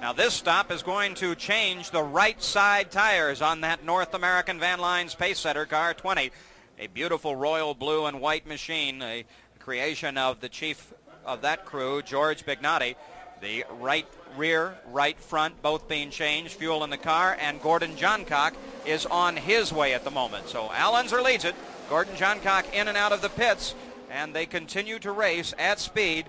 Now this stop is going to change the right side tires on that North American Van Lines Pace Setter car 20. A beautiful royal blue and white machine, a creation of the chief of that crew, George Bignotti. The right rear, right front, both being changed, fuel in the car, and Gordon Johncock is on his way at the moment. So Al Unser leads it. Gordon Johncock in and out of the pits, and they continue to race at speed.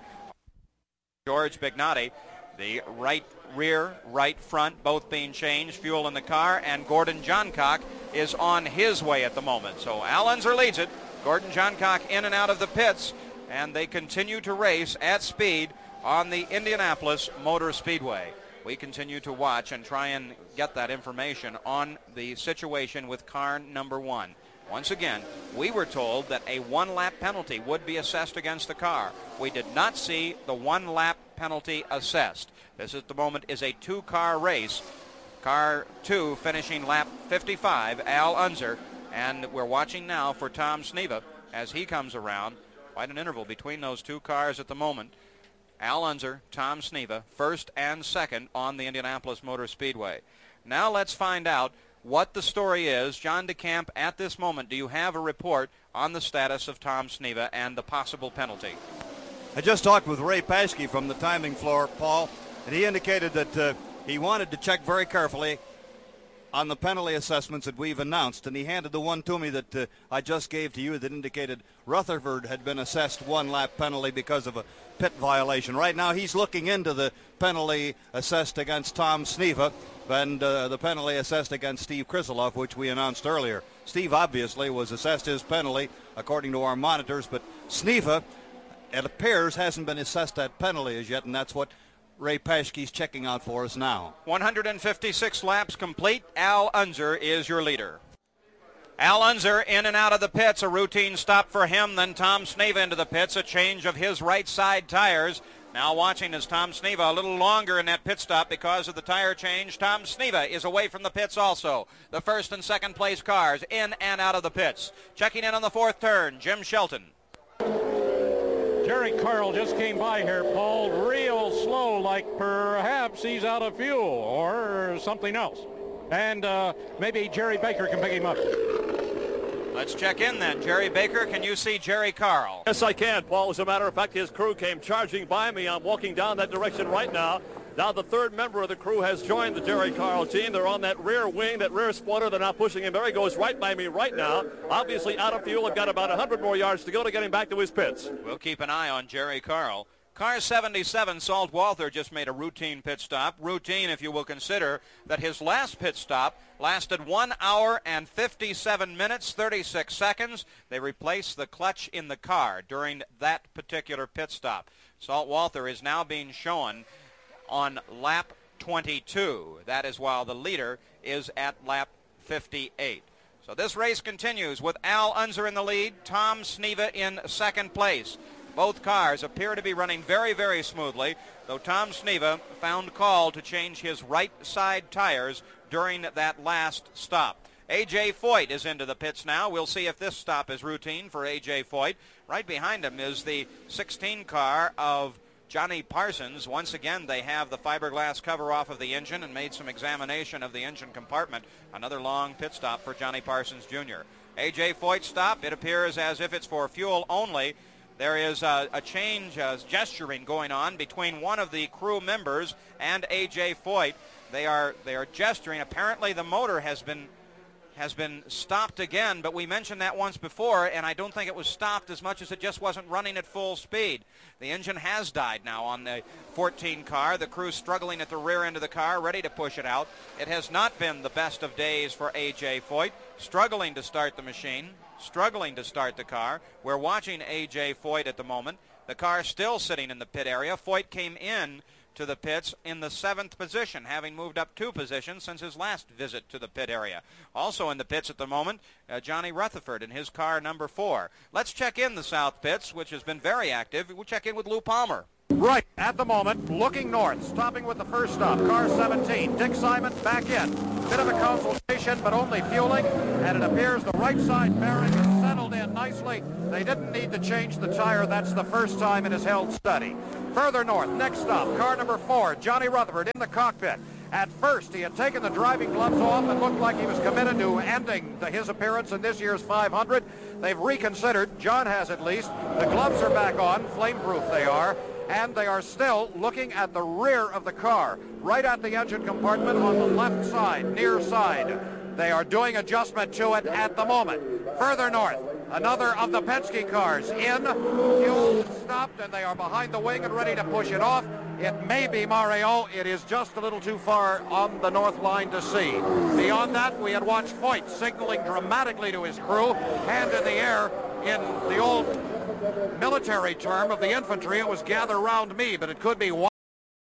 George Bignotti, the right rear, right front, both being changed, fuel in the car, and Gordon Johncock is on his way at the moment. So Al Unser leads it. Gordon Johncock in and out of the pits, and they continue to race at speed on the Indianapolis Motor Speedway. We continue to watch and try and get that information on the situation with car number 1. Once again, we were told that a one-lap penalty would be assessed against the car. We did not see the one-lap penalty assessed. This at the moment is a two-car race. Car 2 finishing lap 55, Al Unser, and we're watching now for Tom Sneva as he comes around. Quite an interval between those two cars at the moment. Al Unser, Tom Sneva, first and second on the Indianapolis Motor Speedway. Now let's find out what the story is. John DeCamp, at this moment, do you have a report on the status of Tom Sneva and the possible penalty? I just talked with Ray Paschke from the timing floor, Paul, and he indicated that he wanted to check very carefully on the penalty assessments that we've announced, and he handed the one to me that I just gave to you that indicated Rutherford had been assessed one-lap penalty because of a pit violation. Right now he's looking into the penalty assessed against Tom Sneva and the penalty assessed against Steve Krisolov, which we announced earlier. Steve obviously was assessed his penalty according to our monitors, but Sneva, it appears, hasn't been assessed that penalty as yet, and that's what Ray Paschke's checking out for us now. 156 laps complete. Al Unser is your leader. Al Unser in and out of the pits, a routine stop for him, then Tom Sneva into the pits, a change of his right side tires. Now watching as Tom Sneva a little longer in that pit stop because of the tire change. Tom Sneva is away from the pits also. The first and second place cars in and out of the pits. Checking in on the fourth turn, Jim Shelton. Jerry Carl just came by here, Paul, real slow, like perhaps he's out of fuel or something else. And maybe Jerry Baker can pick him up. Let's check in then. Jerry Baker, can you see Jerry Carl? Yes, I can, Paul. As a matter of fact, his crew came charging by me. I'm walking down that direction right now. Now the third member of the crew has joined the Jerry Carl team. They're on that rear wing, that rear spoiler. They're now pushing him. There he goes right by me right now. Obviously out of fuel. I've got about 100 more yards to go to get him back to his pits. We'll keep an eye on Jerry Carl. Car 77, Salt Walther, just made a routine pit stop. Routine, if you will consider that his last pit stop lasted 1 hour and 57 minutes, 36 seconds. They replaced the clutch in the car during that particular pit stop. Salt Walther is now being shown on lap 22. That is while the leader is at lap 58. So this race continues with Al Unser in the lead, Tom Sneva in second place. Both cars appear to be running very, very smoothly, though Tom Sneva found call to change his right side tires during that last stop. A.J. Foyt is into the pits now. We'll see if this stop is routine for A.J. Foyt. Right behind him is the 16 car of Johnny Parsons. Once again, they have the fiberglass cover off of the engine and made some examination of the engine compartment. Another long pit stop for Johnny Parsons Jr. A.J. Foyt stop. It appears as if it's for fuel only. There is a change, gesturing going on between one of the crew members and A.J. Foyt. They are gesturing. Apparently the motor has been stopped again, but we mentioned that once before, and I don't think it was stopped as much as it just wasn't running at full speed. The engine has died now on the 14 car. The crew's struggling at the rear end of the car, ready to push it out. It has not been the best of days for A.J. Foyt, struggling to start the machine, struggling to start the car. We're watching A.J. Foyt at the moment. The car still sitting in the pit area. Foyt came in to the pits in the 7th position, having moved up 2 positions since his last visit to the pit area. Also in the pits at the moment, Johnny Rutherford in his car number 4. Let's check in the South pits, which has been very active. We'll check in with Lou Palmer. Right at the moment, looking north, stopping with the first stop, car 17. Dick Simon back in. Bit of a consultation, but only fueling, and it appears the right side bearing is settled in nicely. They didn't need to change the tire. That's the first time it is held steady. Further north, next stop, car number 4, Johnny Rutherford in the cockpit. At first, he had taken the driving gloves off and looked like he was committed to ending his appearance in this year's 500. They've reconsidered. John has at least. The gloves are back on, flame-proof they are, and they are still looking at the rear of the car, right at the engine compartment on the left side, near side. They are doing adjustment to it at the moment. Further north, another of the Penske cars in. Fuel stopped, and they are behind the wing and ready to push it off. It may be Mario. It is just a little too far on the north line to see. Beyond that, we had watched Foyt signaling dramatically to his crew, hand in the air. In the old military term of the infantry, it was gather round me, but it could be wind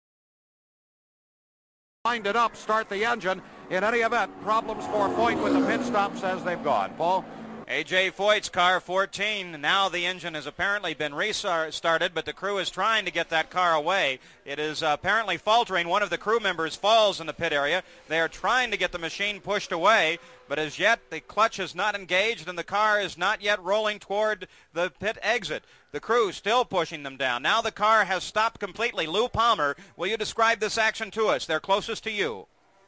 it up, start the engine. In any event, problems for Foyt with the pit stops as they've gone. Paul? A.J. Foyt's car 14. Now the engine has apparently been restarted, but the crew is trying to get that car away. It is apparently faltering. One of the crew members falls in the pit area. They are trying to get the machine pushed away, but as yet the clutch is not engaged and the car is not yet rolling toward the pit exit. The crew still pushing them down. Now the car has stopped completely. Lou Palmer, will you describe this action to us? They're closest to you.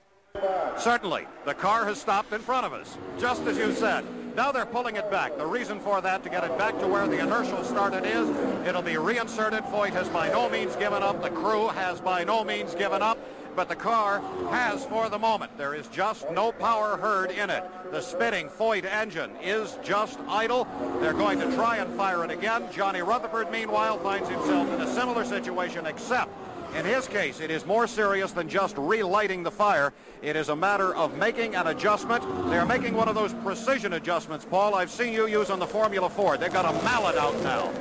Certainly. The car has stopped in front of us, just as you said. Now they're pulling it back. The reason for that, to get it back to where the inertial started is, it'll be reinserted. Foyt has by no means given up. The crew has by no means given up. But the car has for the moment. There is just no power heard in it. The spinning Foyt engine is just idle. They're going to try and fire it again. Johnny Rutherford, meanwhile, finds himself in a similar situation, except in his case, it is more serious than just relighting the fire. It is a matter of making an adjustment. They're making one of those precision adjustments, Paul, I've seen you use on the Formula Ford. They've got a mallet out now.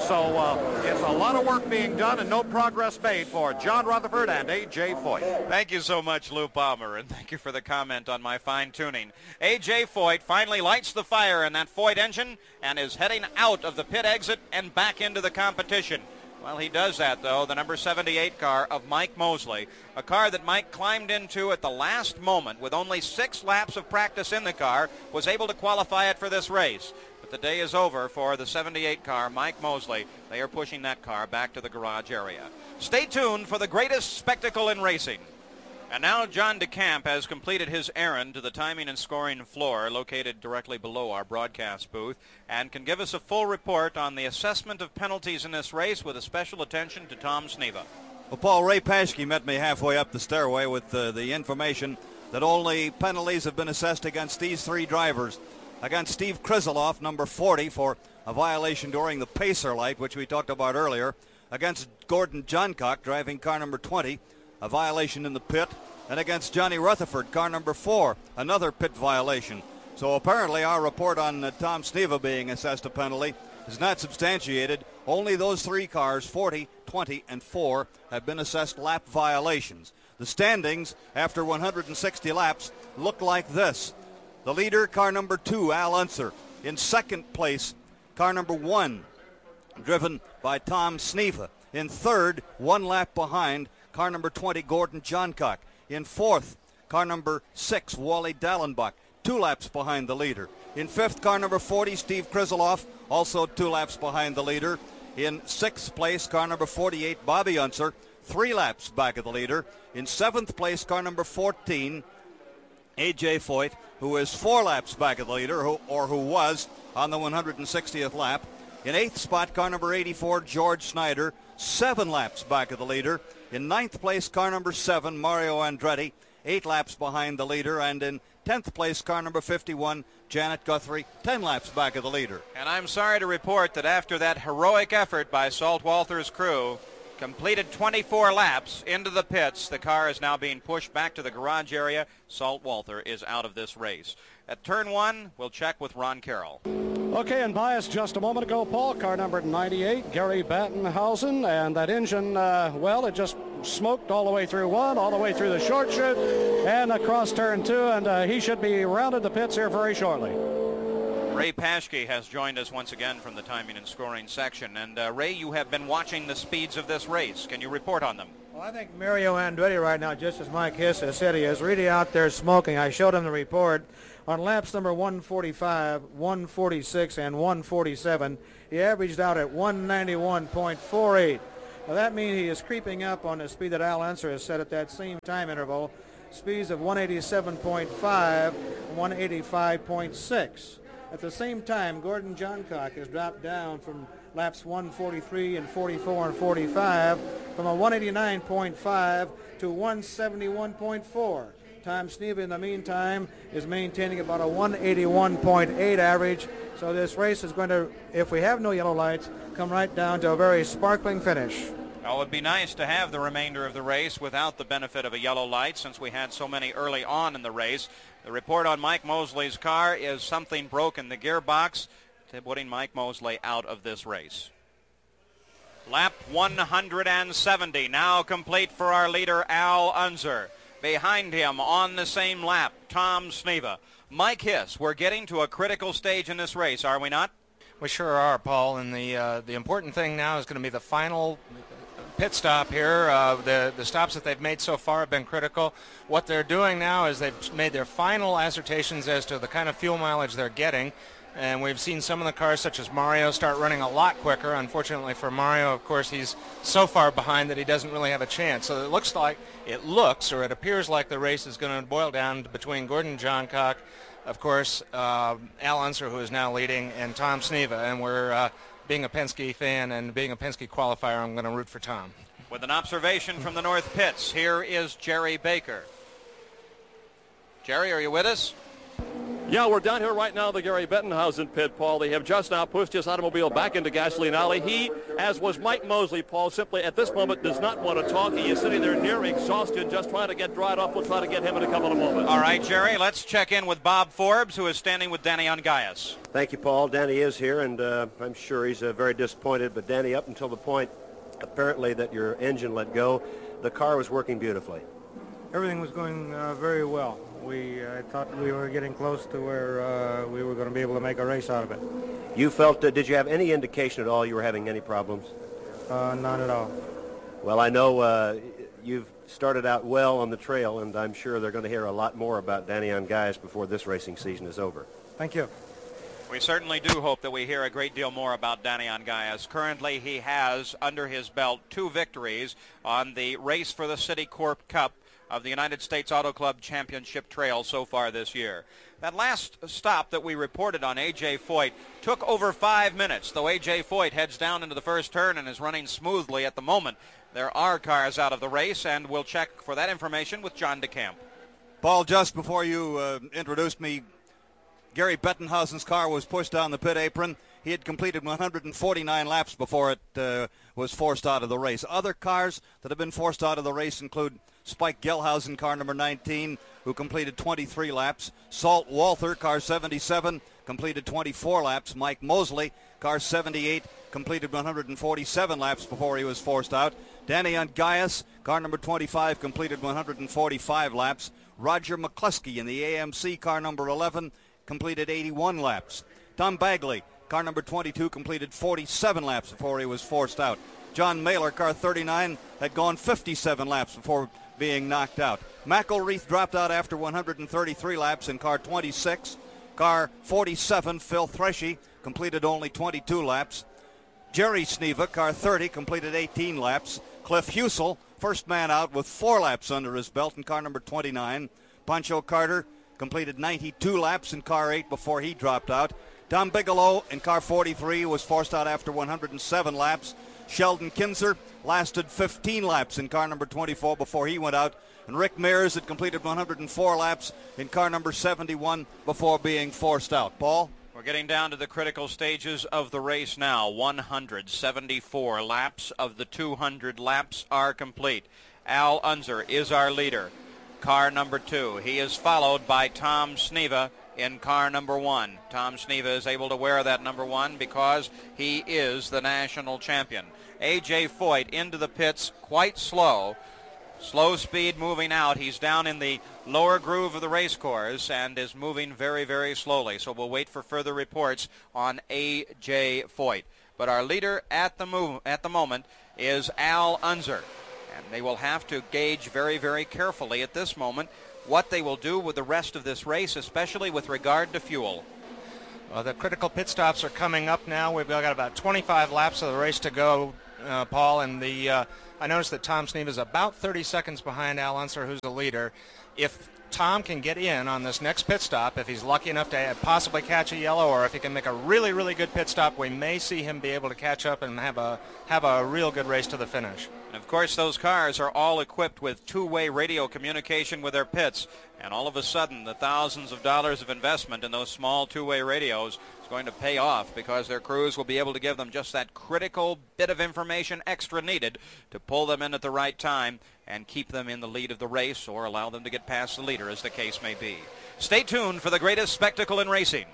So it's a lot of work being done and no progress made for John Rutherford and A.J. Foyt. Thank you so much, Lou Palmer, and thank you for the comment on my fine-tuning. A.J. Foyt finally lights the fire in that Foyt engine and is heading out of the pit exit and back into the competition. While he does that, though, the number 78 car of Mike Mosley, a car that Mike climbed into at the last moment with only 6 laps of practice in the car, was able to qualify it for this race. But the day is over for the 78 car, Mike Mosley. They are pushing that car back to the garage area. Stay tuned for the greatest spectacle in racing. And now John DeCamp has completed his errand to the timing and scoring floor located directly below our broadcast booth and can give us a full report on the assessment of penalties in this race with a special attention to Tom Sneva. Well, Paul, Ray Paschke met me halfway up the stairway with the information that only penalties have been assessed against these 3 drivers. Against Steve Krizeloff, number 40, for a violation during the pacer light, which we talked about earlier. Against Gordon Johncock, driving car number 20, a violation in the pit, and against Johnny Rutherford, car number 4, another pit violation. So apparently our report on Tom Sneva being assessed a penalty is not substantiated. Only those 3 cars, 40, 20, and 4, have been assessed lap violations. The standings after 160 laps look like this. The leader, car number 2, Al Unser. In second place, car number 1, driven by Tom Sneva. In third, 1 lap behind, car number 20, Gordon Johncock. In fourth, car number 6, Wally Dallenbach, 2 laps behind the leader. In fifth, car number 40, Steve Krizeloff, also 2 laps behind the leader. In sixth place, car number 48, Bobby Unser, 3 laps back of the leader. In seventh place, car number 14, A.J. Foyt, who is 4 laps back of the leader, who was on the 160th lap. In 8th spot, car number 84, George Snyder, 7 laps back of the leader. In 9th place, car number 7, Mario Andretti, 8 laps behind the leader. And in 10th place, car number 51, Janet Guthrie, 10 laps back of the leader. And I'm sorry to report that after that heroic effort by Salt Walther's crew, completed 24 laps into the pits, the car is now being pushed back to the garage area. Salt Walther is out of this race. At turn 1, we'll check with Ron Carroll. Okay, and bias just a moment ago, Paul, car number 98, Gary Battenhausen, and that engine, well, it just smoked all the way through 1, all the way through the short chute, and across turn 2, and he should be rounded the pits here very shortly. Ray Paschke has joined us once again from the timing and scoring section. And Ray, you have been watching the speeds of this race. Can you report on them? Well, I think Mario Andretti right now, just as Mike Hiss has said, he is really out there smoking. I showed him the report. On laps number 145, 146, and 147, he averaged out at 191.48. Now that means he is creeping up on the speed that Al Unser has set at that same time interval, speeds of 187.5 and 185.6. At the same time, Gordon Johncock has dropped down from laps 143 and 44 and 45 from a 189.5 to 171.4. Tom Sneva, in the meantime, is maintaining about a 181.8 average. So this race is going to, if we have no yellow lights, come right down to a very sparkling finish. Well, it would be nice to have the remainder of the race without the benefit of a yellow light since we had so many early on in the race. The report on Mike Mosley's car is something broke in the gearbox, putting Mike Mosley out of this race. Lap 170 now complete for our leader, Al Unser. Behind him on the same lap, Tom Sneva. Mike Hiss, we're getting to a critical stage in this race, are we not? We sure are, Paul, and the important thing now is going to be the final pit stop here. The stops that they've made so far have been critical. What they're doing now is they've made their final assertions as to the kind of fuel mileage they're getting, and we've seen some of the cars, such as Mario, start running a lot quicker. Unfortunately for Mario, of course, he's so far behind that he doesn't really have a chance. So it appears like the race is going to boil down between Gordon Johncock, of course, Al Unser, who is now leading, and Tom Sneva. And we're, being a Penske fan and being a Penske qualifier, I'm going to root for Tom. With an observation from the North Pits, here is Jerry Baker. Jerry, are you with us? Yeah, we're down here right now at the Gary Bettenhausen pit, Paul. They have just now pushed his automobile back into Gasoline Alley. He, as was Mike Mosley, Paul, simply at this moment does not want to talk. He is sitting there near exhausted, just trying to get dried off. We'll try to get him in a couple of moments. All right, Jerry, let's check in with Bob Forbes, who is standing with Danny Ungaius. Thank you, Paul. Danny is here, and I'm sure he's very disappointed. But, Danny, up until the point, apparently, that your engine let go, the car was working beautifully. Everything was going very well. I thought we were getting close to where we were going to be able to make a race out of it. You felt, did you have any indication at all you were having any problems? Not at all. Well, I know you've started out well on the trail, and I'm sure they're going to hear a lot more about Danny Ungaius before this racing season is over. Thank you. We certainly do hope that we hear a great deal more about Danny Ungaius. Currently, he has under his belt 2 victories on the Race for the Citicorp Cup of the United States Auto Club Championship Trail so far this year. That last stop that we reported on A.J. Foyt took over 5 minutes, though A.J. Foyt heads down into the first turn and is running smoothly at the moment. There are cars out of the race, and we'll check for that information with John DeCamp. Paul, just before you introduced me, Gary Bettenhausen's car was pushed down the pit apron. He had completed 149 laps before it was forced out of the race. Other cars that have been forced out of the race include Spike Gelhausen, car number 19, who completed 23 laps. Salt Walther, car 77, completed 24 laps. Mike Mosley, car 78, completed 147 laps before he was forced out. Danny Ungaius, car number 25, completed 145 laps. Roger McCluskey in the AMC, car number 11, completed 81 laps. Tom Bagley, car number 22, completed 47 laps before he was forced out. John Mailer, car 39, had gone 57 laps before being knocked out. McElreath dropped out after 133 laps in car 26. Car 47, Phil Threshy, completed only 22 laps. Jerry Sneva, car 30, completed 18 laps. Cliff Husel, first man out with 4 laps under his belt in car number 29. Pancho Carter completed 92 laps in car 8 before he dropped out. Tom Bigelow in car 43 was forced out after 107 laps. Sheldon Kinzer lasted 15 laps in car number 24 before he went out. And Rick Mears had completed 104 laps in car number 71 before being forced out. Paul? We're getting down to the critical stages of the race now. 174 laps of the 200 laps are complete. Al Unser is our leader. Car number 2. He is followed by Tom Sneva in car number 1. Tom Sneva is able to wear that number 1 because he is the national champion. A.J. Foyt into the pits quite slow. Slow speed moving out. He's down in the lower groove of the race course and is moving very, very slowly. So we'll wait for further reports on A.J. Foyt. But our leader at the moment is Al Unser. And they will have to gauge very, very carefully at this moment what they will do with the rest of this race, especially with regard to fuel. Well, the critical pit stops are coming up now. We've got about 25 laps of the race to go. Paul, and I noticed that Tom Sneva is about 30 seconds behind Al Unser, who's the leader. If Tom can get in on this next pit stop, if he's lucky enough to possibly catch a yellow, or if he can make a really, really good pit stop, we may see him be able to catch up and have a real good race to the finish. And of course, those cars are all equipped with two-way radio communication with their pits. And all of a sudden, the thousands of dollars of investment in those small two-way radios is going to pay off, because their crews will be able to give them just that critical bit of information extra needed to pull them in at the right time and keep them in the lead of the race, or allow them to get past the leader, as the case may be. Stay tuned for the greatest spectacle in racing.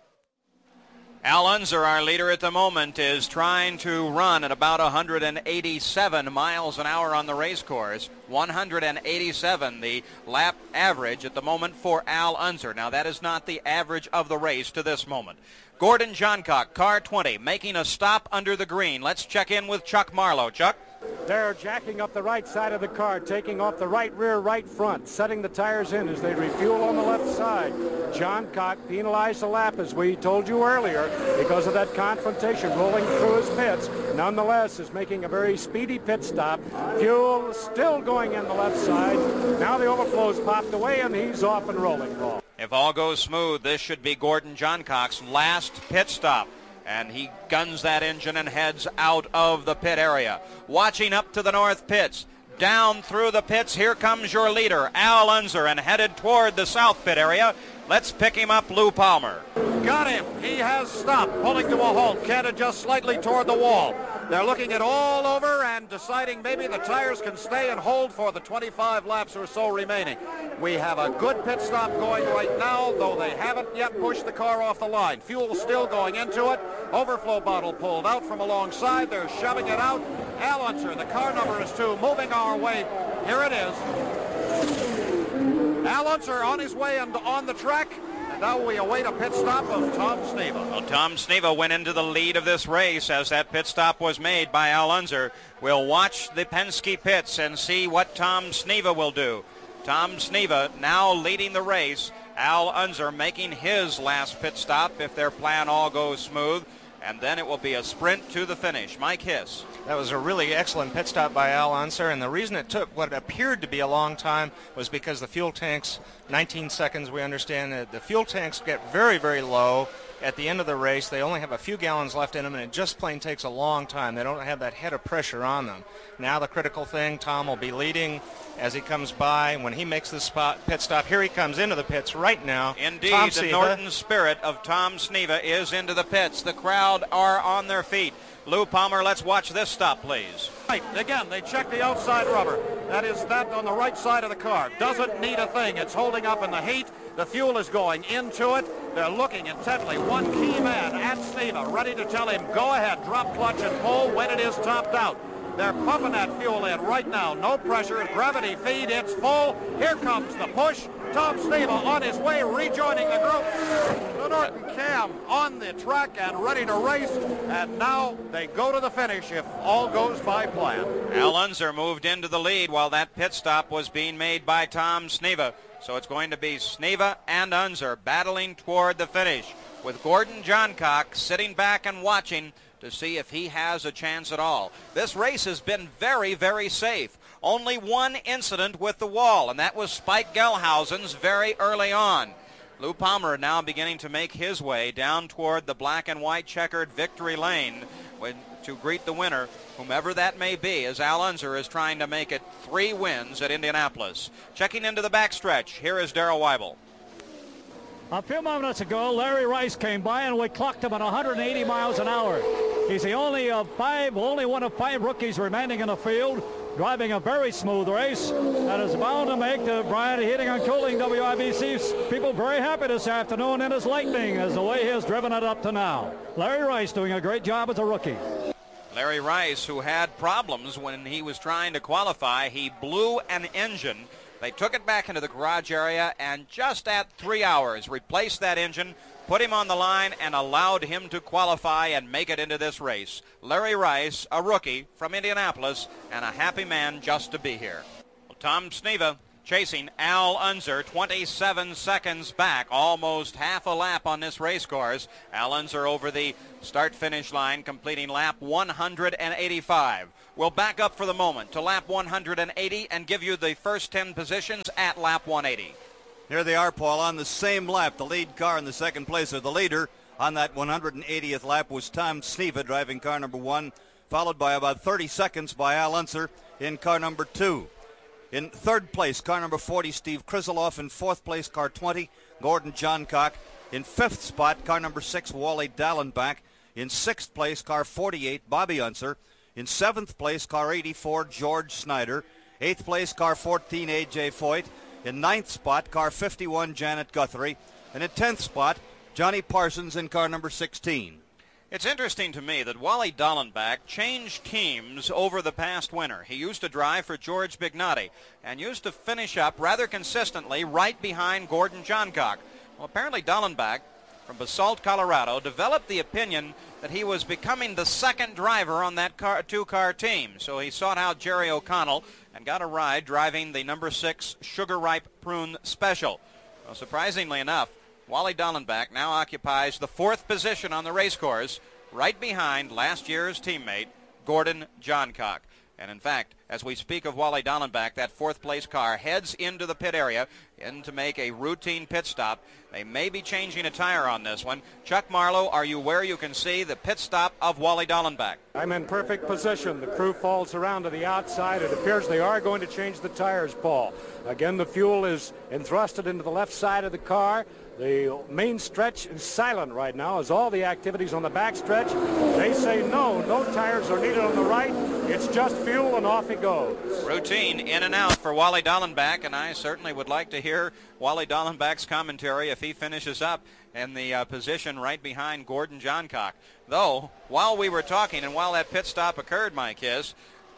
Al Unser, our leader at the moment, is trying to run at about 187 miles an hour on the race course. 187, the lap average at the moment for Al Unser. Now, that is not the average of the race to this moment. Gordon Johncock, car 20, making a stop under the green. Let's check in with Chuck Marlowe. Chuck? They're jacking up the right side of the car, taking off the right rear, right front, setting the tires in as they refuel on the left side. Johncock penalized the lap, as we told you earlier, because of that confrontation rolling through his pits. Nonetheless, is making a very speedy pit stop. Fuel still going in the left side. Now the overflow's popped away, and he's off and rolling, Paul. If all goes smooth, this should be Gordon Johncock's last pit stop. And he guns that engine and heads out of the pit area. Watching up to the north pits. Down through the pits, here comes your leader, Al Unser, and headed toward the south pit area. Let's pick him up, Lou Palmer. Got him. He has stopped, pulling to a halt, canted just slightly toward the wall. They're looking it all over and deciding maybe the tires can stay and hold for the 25 laps or so remaining. We have a good pit stop going right now, though they haven't yet pushed the car off the line. Fuel still going into it. Overflow bottle pulled out from alongside. They're shoving it out. Al Unser, the car number is 2, moving our way. Here it is. Al Unser on his way and on the track. Now we await a pit stop of Tom Sneva. Well, Tom Sneva went into the lead of this race as that pit stop was made by Al Unser. We'll watch the Penske pits and see what Tom Sneva will do. Tom Sneva now leading the race. Al Unser making his last pit stop if their plan all goes smooth. And then it will be a sprint to the finish. Mike Hiss. That was a really excellent pit stop by Al Unser, and the reason it took what appeared to be a long time was because the fuel tanks, 19 seconds we understand, that the fuel tanks get very, very low at the end of the race. They only have a few gallons left in them, and it just plain takes a long time. They don't have that head of pressure on them. Now the critical thing, Tom will be leading as he comes by. When he makes this pit stop, here he comes into the pits right now. Indeed, Tom the Sneva. Norton spirit of Tom Sneva is into the pits. The crowd are on their feet. Lou Palmer, let's watch this stop, please. Right, again, they check the outside rubber. That is that on the right side of the car. Doesn't need a thing. It's holding up in the heat. The fuel is going into it. They're looking intently. One key man at Sneva, ready to tell him, go ahead, drop clutch and pull when it is topped out. They're pumping that fuel in right now. No pressure, gravity feed, it's full. Here comes the push. Tom Sneva on his way, rejoining the group. The Norton Cam on the track and ready to race. And now they go to the finish if all goes by plan. Al Unser moved into the lead while that pit stop was being made by Tom Sneva. So it's going to be Sneva and Unser battling toward the finish, with Gordon Johncock sitting back and watching to see if he has a chance at all. This race has been very, very safe. Only one incident with the wall, and that was Spike Gelhausen's very early on. Lou Palmer now beginning to make his way down toward the black and white checkered victory lane to greet the winner, whomever that may be, as Al Unser is trying to make it 3 wins at Indianapolis. Checking into the backstretch, here is Darrell Weibel. A few moments ago, Larry Rice came by and we clocked him at 180 miles an hour. He's the only one of 5 rookies remaining in the field, driving a very smooth race, and is bound to make the Bryant Heating and Cooling WIBC people very happy this afternoon in his Lightning as the way he has driven it up to now. Larry Rice doing a great job as a rookie. Larry Rice, who had problems when he was trying to qualify, he blew an engine. They took it back into the garage area and just at 3 hours replaced that engine, put him on the line, and allowed him to qualify and make it into this race. Larry Rice, a rookie from Indianapolis, and a happy man just to be here. Well, Tom Sneva chasing Al Unser, 27 seconds back, almost half a lap on this race course. Al Unser over the start-finish line, completing lap 185. We'll back up for the moment to lap 180 and give you the first 10 positions at lap 180. Here they are, Paul, on the same lap. The lead car in the second place, or the leader on that 180th lap, was Tom Sneva driving car number 1, followed by about 30 seconds by Al Unser in car number 2. In third place, car number 40, Steve Krisiloff. In fourth place, car 20, Gordon Johncock. In fifth spot, car number 6, Wally Dallenbach. In sixth place, car 48, Bobby Unser. In seventh place, car 84, George Snyder. Eighth place, car 14, A.J. Foyt. In ninth spot, car 51, Janet Guthrie. And in 10th spot, Johnny Parsons in car number 16. It's interesting to me that Wally Dallenbach changed teams over the past winter. He used to drive for George Bignotti and used to finish up rather consistently right behind Gordon Johncock. Well, apparently Dallenbach from Basalt, Colorado, developed the opinion that he was becoming the second driver on that two-car team. So he sought out Jerry O'Connell and got a ride driving the number 6 Sugar Ripe Prune Special. Well, surprisingly enough, Wally Dallenbach now occupies the 4th position on the race course, right behind last year's teammate, Gordon Johncock. And in fact, as we speak of Wally Dallenbach, that 4th place car heads into the pit area in to make a routine pit stop. They may be changing a tire on this one. Chuck Marlowe, are you where you can see the pit stop of Wally Dallenbach? I'm in perfect position. The crew falls around to the outside. It appears they are going to change the tires, Paul. Again, the fuel is entrusted into the left side of the car. The main stretch is silent right now as all the activities on the back stretch. They say no tires are needed on the right. It's just fuel and off he goes. Routine in and out for Wally Dallenbach, and I certainly would like to hear Wally Dallenbach's commentary if he finishes up in the position right behind Gordon Johncock. Though, while we were talking and while that pit stop occurred, Mike Hiss,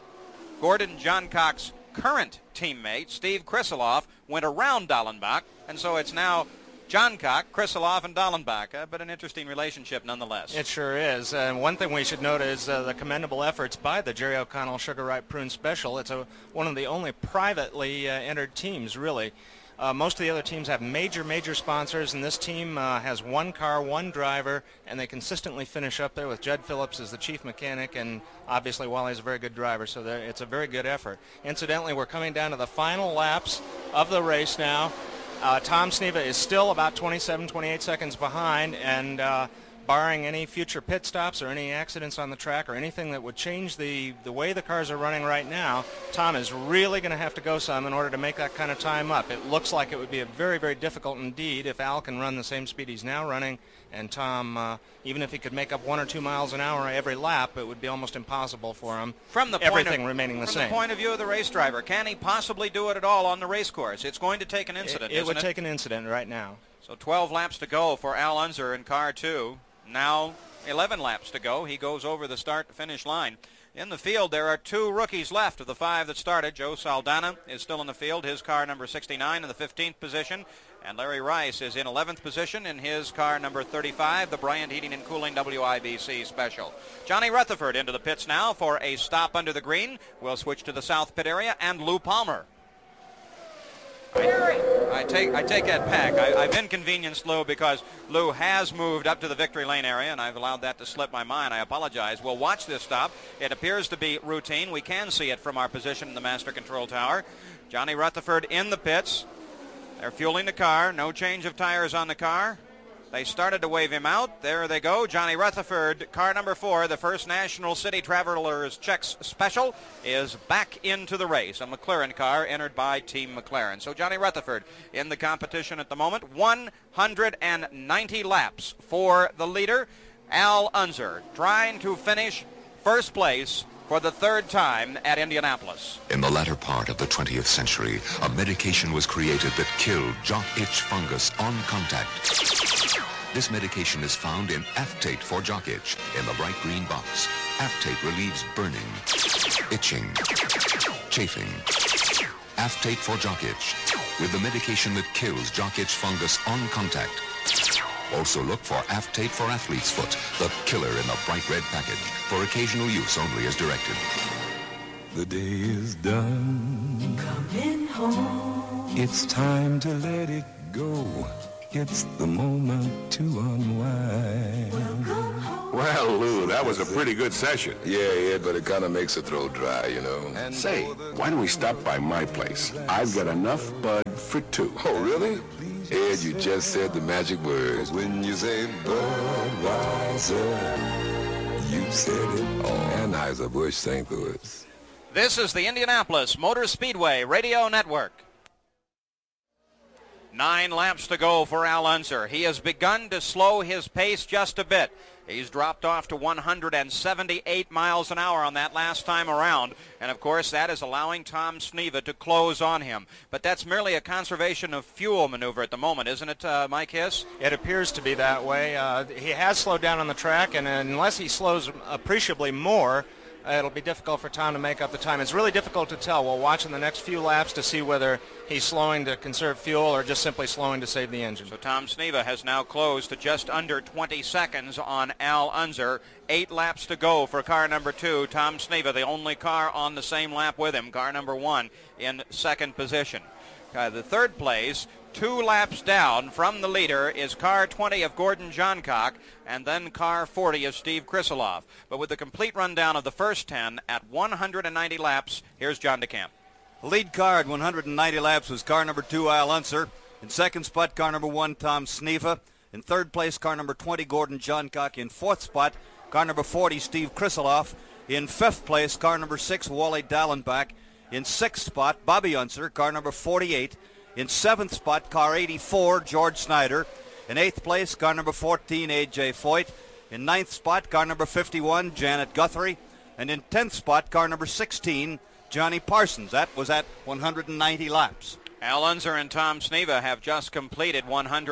Gordon Johncock's current teammate, Steve Krisiloff, went around Dallenbach, and so it's now Johncock, Krisiloff, and Dallenbach, but an interesting relationship nonetheless. It sure is. And one thing we should note is the commendable efforts by the Jerry O'Connell Sugar Ripe Prune Special. It's one of the only privately entered teams, really. Most of the other teams have major sponsors, and this team has one car, one driver, and they consistently finish up there with Judd Phillips as the chief mechanic, and obviously Wally's a very good driver, so it's a very good effort. Incidentally, we're coming down to the final laps of the race now. Tom Sneva is still about 27, 28 seconds behind, and barring any future pit stops or any accidents on the track or anything that would change the way the cars are running right now, Tom is really going to have to go some in order to make that kind of time up. It looks like it would be very difficult indeed if Al can run the same speed he's now running, and Tom, even if he could make up 1 or 2 miles an hour every lap, it would be almost impossible for him, everything remaining the same. From the point of view of the race driver, can he possibly do it at all on the race course? It's going to take an incident, It would take an incident right now. So 12 laps to go for Al Unser in car 2. Now 11 laps to go. He goes over the start-to-finish line. In the field, there are 2 rookies left of the 5 that started. Joe Saldana is still in the field, his car number 69 in the 15th position. And Larry Rice is in 11th position in his car number 35, the Bryant Heating and Cooling WIBC Special. Johnny Rutherford into the pits now for a stop under the green. We'll switch to the south pit area, and Lou Palmer. I take that back. I've inconvenienced Lou because Lou has moved up to the victory lane area, and I've allowed that to slip my mind. I apologize. We'll watch this stop. It appears to be routine. We can see it from our position in the master control tower. Johnny Rutherford in the pits. They're fueling the car. No change of tires on the car. They started to wave him out. There they go. Johnny Rutherford, car number 4, the first National City Travelers Checks Special, is back into the race. A McLaren car entered by Team McLaren. So Johnny Rutherford in the competition at the moment. 190 laps for the leader. Al Unser trying to finish first place for the 3rd time at Indianapolis. In the latter part of the 20th century, a medication was created that killed jock itch fungus on contact. This medication is found in Aftate for jock itch in the bright green box. Aftate relieves burning, itching, chafing. Aftate for jock itch, with the medication that kills jock itch fungus on contact. Also look for Aftate for athlete's foot, the killer in the bright red package, for occasional use only as directed. The day is done. Coming home. It's time to let it go. It's the moment to unwind. Well, Lou, that was a pretty good session. Yeah, but it kind of makes the throat dry, you know. And say, why don't we stop by my place? I've got enough bud for two. Oh, really? Ed, you just said the magic words. When you say Budweiser, you said it. Anheuser-Busch, St. Louis. This is the Indianapolis Motor Speedway Radio Network. 9 laps to go for Al Unser. He has begun to slow his pace just a bit. He's dropped off to 178 miles an hour on that last time around. And, of course, that is allowing Tom Sneva to close on him. But that's merely a conservation of fuel maneuver at the moment, isn't it, Mike Hiss? It appears to be that way. He has slowed down on the track, and unless he slows appreciably more, it'll be difficult for Tom to make up the time. It's really difficult to tell. We'll watch in the next few laps to see whether he's slowing to conserve fuel or just simply slowing to save the engine. So Tom Sneva has now closed to just under 20 seconds on Al Unser. 8 laps to go for car number 2. Tom Sneva, the only car on the same lap with him. Car number 1 in second position. The third place, 2 laps down from the leader, is car 20 of Gordon Johncock, and then car 40 of Steve Krisiloff. But with the complete rundown of the first 10 at 190 laps, here's John DeCamp. Lead car at 190 laps was car number 2, Al Unser. In second spot, car number 1, Tom Sneva. In third place, car number 20, Gordon Johncock. In fourth spot, car number 40, Steve Krisiloff. In fifth place, car number 6, Wally Dallenbach. In sixth spot, Bobby Unser, car number 48. In seventh spot, car 84, George Snyder. In eighth place, car number 14, A.J. Foyt. In ninth spot, car number 51, Janet Guthrie. And in 10th spot, car number 16, Johnny Parsons. That was at 190 laps. Al Unser and Tom Sneva have just completed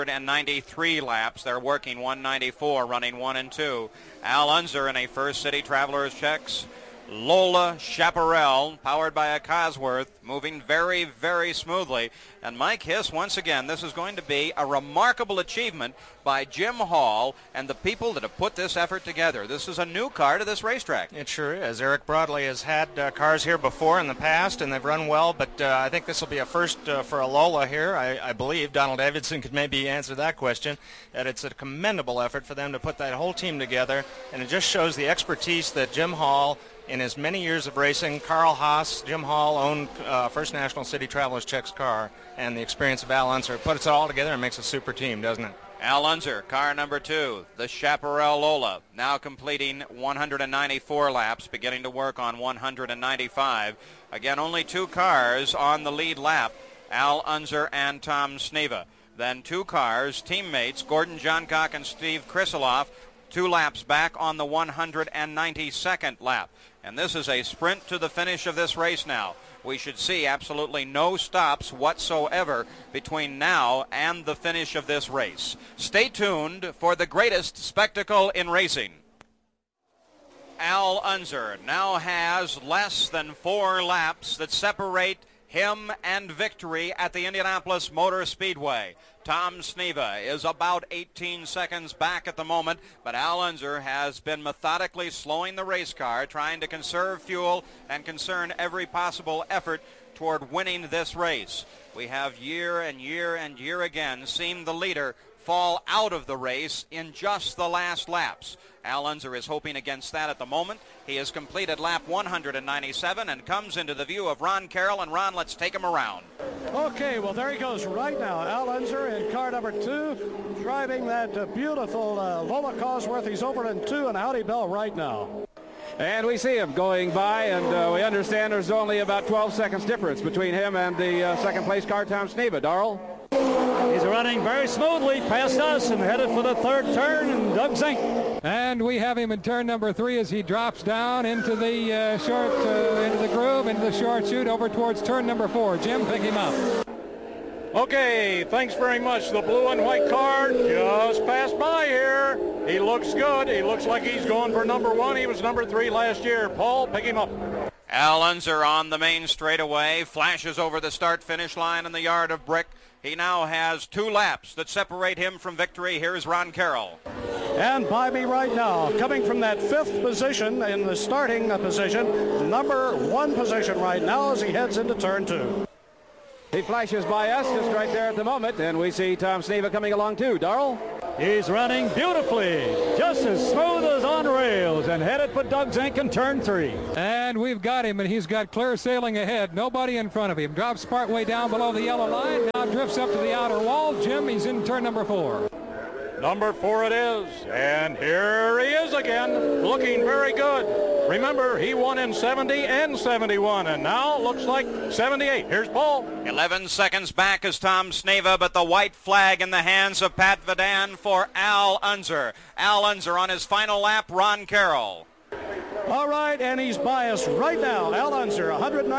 193 laps. They're working 194, running 1 and 2. Al Unser in a First City Travelers Checks Lola Chaparral, powered by a Cosworth, moving very, very smoothly. And Mike Hiss, once again, this is going to be a remarkable achievement by Jim Hall and the people that have put this effort together. This is a new car to this racetrack. It sure is. Eric Broadley has had cars here before in the past, and they've run well, but I think this will be a first for a Lola here. I believe Donald Davidson could maybe answer that question, that it's a commendable effort for them to put that whole team together, and it just shows the expertise that Jim Hall, in his many years of racing, Carl Haas, Jim Hall owned First National City Travelers Checks car, and the experience of Al Unser. Puts it all together and makes a super team, doesn't it? Al Unser, car number 2, the Chaparral Lola, now completing 194 laps, beginning to work on 195. Again, only 2 cars on the lead lap, Al Unser and Tom Sneva. Then 2 cars, teammates, Gordon Johncock and Steve Krisiloff, 2 laps back on the 192nd lap. And this is a sprint to the finish of this race now. We should see absolutely no stops whatsoever between now and the finish of this race. Stay tuned for the greatest spectacle in racing. Al Unser now has less than 4 laps that separate him and victory at the Indianapolis Motor Speedway. Tom Sneva is about 18 seconds back at the moment, but Al Unser has been methodically slowing the race car, trying to conserve fuel and concern every possible effort toward winning this race. We have year and year and year again seen the leader fall out of the race in just the last laps. Al Unser is hoping against that at the moment. He has completed lap 197 and comes into the view of Ron Carroll. And Ron, let's take him around. Okay, well, there he goes right now. Al Unser in car number 2, driving that beautiful Lola Cosworth. He's over in 2 and Howdy Bell right now. And we see him going by, and we understand there's only about 12 seconds difference between him and the second place car, Tom Sneva. Darrell? He's running very smoothly past us and headed for the third turn, and Doug Zink. And we have him in turn number 3 as he drops down into the into the groove, into the short chute over towards turn number 4. Jim, pick him up. Okay, thanks very much. The blue and white car just passed by here. He looks good. He looks like he's going for number 1. He was number 3 last year. Paul, pick him up. Al Unser on the main straightaway, flashes over the start-finish line in the yard of brick. He now has 2 laps that separate him from victory. Here's Ron Carroll. And by me right now, coming from that 5th position in the starting position, number 1 position right now as he heads into turn 2. He flashes by us just right there at the moment, and we see Tom Sneva coming along too. Darrell? He's running beautifully, just as smooth as on rails, and headed for Doug Zink in turn 3. And we've got him, and he's got clear sailing ahead. Nobody in front of him. Drops partway down below the yellow line. Now drifts up to the outer wall. Jim, he's in turn number 4. Number 4 it is, and here he is again, looking very good. Remember, he won in 70 and 71, and now looks like 78. Here's Paul. 11 seconds back is Tom Sneva, but the white flag in the hands of Pat Vidan for Al Unser. Al Unser on his final lap, Ron Carroll. All right, and he's by us right now. Al Unser,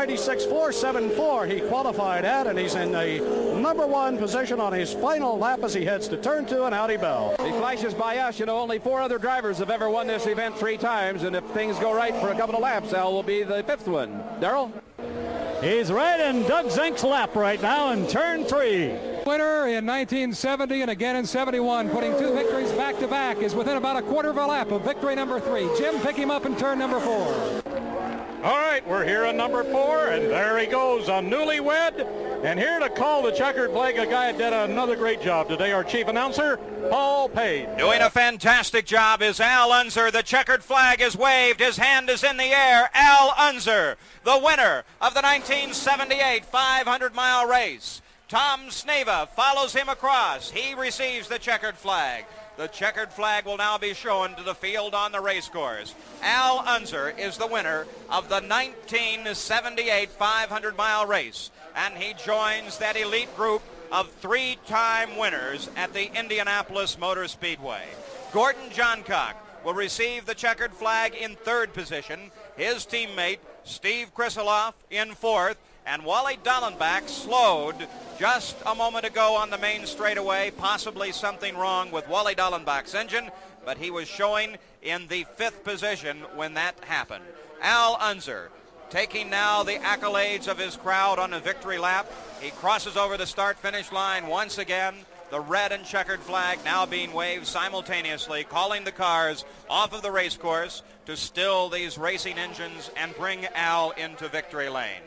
196.474 he qualified at, and he's in the number 1 position on his final lap as he heads to turn 2 and Audi Bell. He flashes by us. You know, only 4 other drivers have ever won this event 3 times, and if things go right for a couple of laps, Al will be the 5th one. Darrell? He's right in Doug Zink's lap right now in turn 3. Winner in 1970 and again in 71, putting 2 victories back-to-back, is within about a quarter of a lap of victory number 3. Jim, pick him up in turn number 4. All right, we're here in number 4, and there he goes, a newlywed. And here to call the checkered flag, a guy that did another great job today, our chief announcer, Paul Page. Doing a fantastic job is Al Unser. The checkered flag is waved. His hand is in the air. Al Unser, the winner of the 1978 500-mile race. Tom Sneva follows him across. He receives the checkered flag. The checkered flag will now be shown to the field on the race course. Al Unser is the winner of the 1978 500-mile race, and he joins that elite group of 3-time winners at the Indianapolis Motor Speedway. Gordon Johncock will receive the checkered flag in 3rd position. His teammate, Steve Krisiloff, in 4th. And Wally Dallenbach slowed just a moment ago on the main straightaway. Possibly something wrong with Wally Dallenbach's engine, but he was showing in the 5th position when that happened. Al Unser taking now the accolades of his crowd on a victory lap. He crosses over the start-finish line once again. The red and checkered flag now being waved simultaneously, calling the cars off of the race course to still these racing engines and bring Al into victory lane.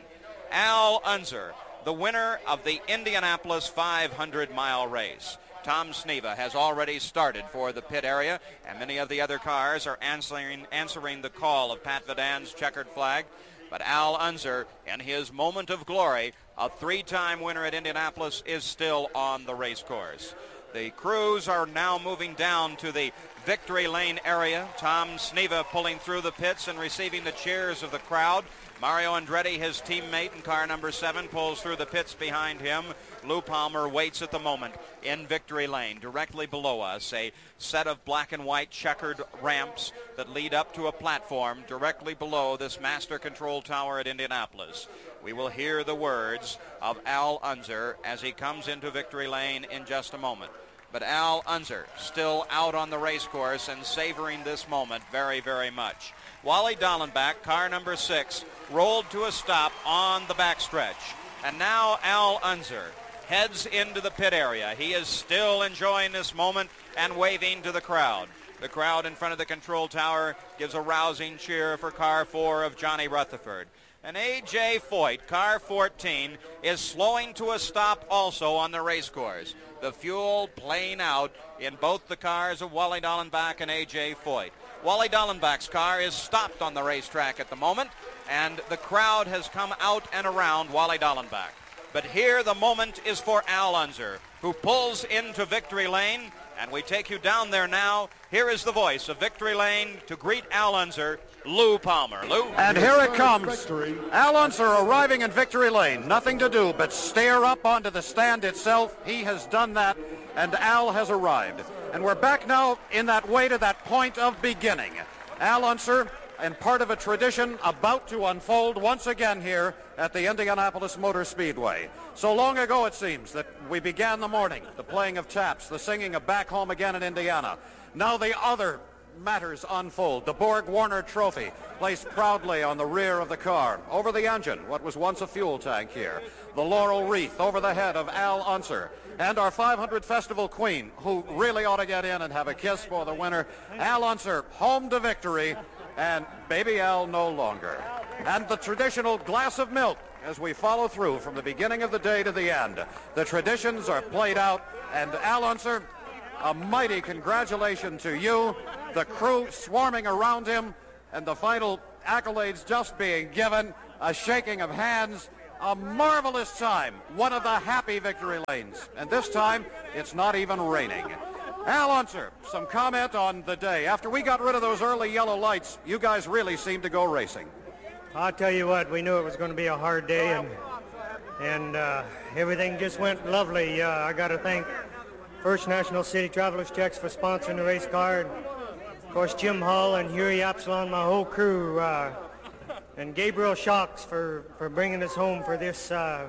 Al Unser, the winner of the Indianapolis 500-mile race. Tom Sneva has already started for the pit area, and many of the other cars are answering the call of Pat Vidan's checkered flag. But Al Unser, in his moment of glory, a 3-time winner at Indianapolis, is still on the race course. The crews are now moving down to the victory lane area. Tom Sneva pulling through the pits and receiving the cheers of the crowd. Mario Andretti, his teammate in car number 7, pulls through the pits behind him. Lou Palmer waits at the moment in victory lane. Directly below us, a set of black and white checkered ramps that lead up to a platform directly below this master control tower at Indianapolis. We will hear the words of Al Unser as he comes into victory lane in just a moment. But Al Unser still out on the race course and savoring this moment very, very much. Wally Dallenbach, car number 6, rolled to a stop on the backstretch. And now Al Unser heads into the pit area. He is still enjoying this moment and waving to the crowd. The crowd in front of the control tower gives a rousing cheer for car 4 of Johnny Rutherford. And A.J. Foyt, car 14, is slowing to a stop also on the race course. The fuel playing out in both the cars of Wally Dallenbach and A.J. Foyt. Wally Dallenbach's car is stopped on the racetrack at the moment, and the crowd has come out and around Wally Dallenbach. But here the moment is for Al Unser, who pulls into victory lane, and we take you down there now. Here is the voice of victory lane to greet Al Unser, Lou Palmer. Lou. And here it comes. Al Unser arriving in victory lane. Nothing to do but stare up onto the stand itself. He has done that, and Al has arrived. And we're back now in that way to that point of beginning. Al Unser, and part of a tradition about to unfold once again here at the Indianapolis Motor Speedway. So long ago, it seems, that we began the morning, the playing of taps, the singing of Back Home Again in Indiana. Now the other matters unfold. The Borg Warner Trophy placed proudly on the rear of the car. Over the engine, what was once a fuel tank here. The laurel wreath over the head of Al Unser. And our 500 Festival Queen, who really ought to get in and have a kiss for the winner. Al Unser, home to victory, and Baby Al no longer. And the traditional glass of milk as we follow through from the beginning of the day to the end. The traditions are played out, and Al Unser, a mighty congratulations to you, the crew swarming around him, and the final accolades just being given, a shaking of hands, a marvelous time, one of the happy victory lanes. And this time, it's not even raining. Al Unser, some comment on the day. After we got rid of those early yellow lights, you guys really seemed to go racing. I'll tell you what, we knew it was going to be a hard day, and everything just went lovely. I got to thank First National City Travelers Checks for sponsoring the race car, and of course Jim Hall and Huey Absalon, my whole crew, and Gabriel Shocks for bringing us home for this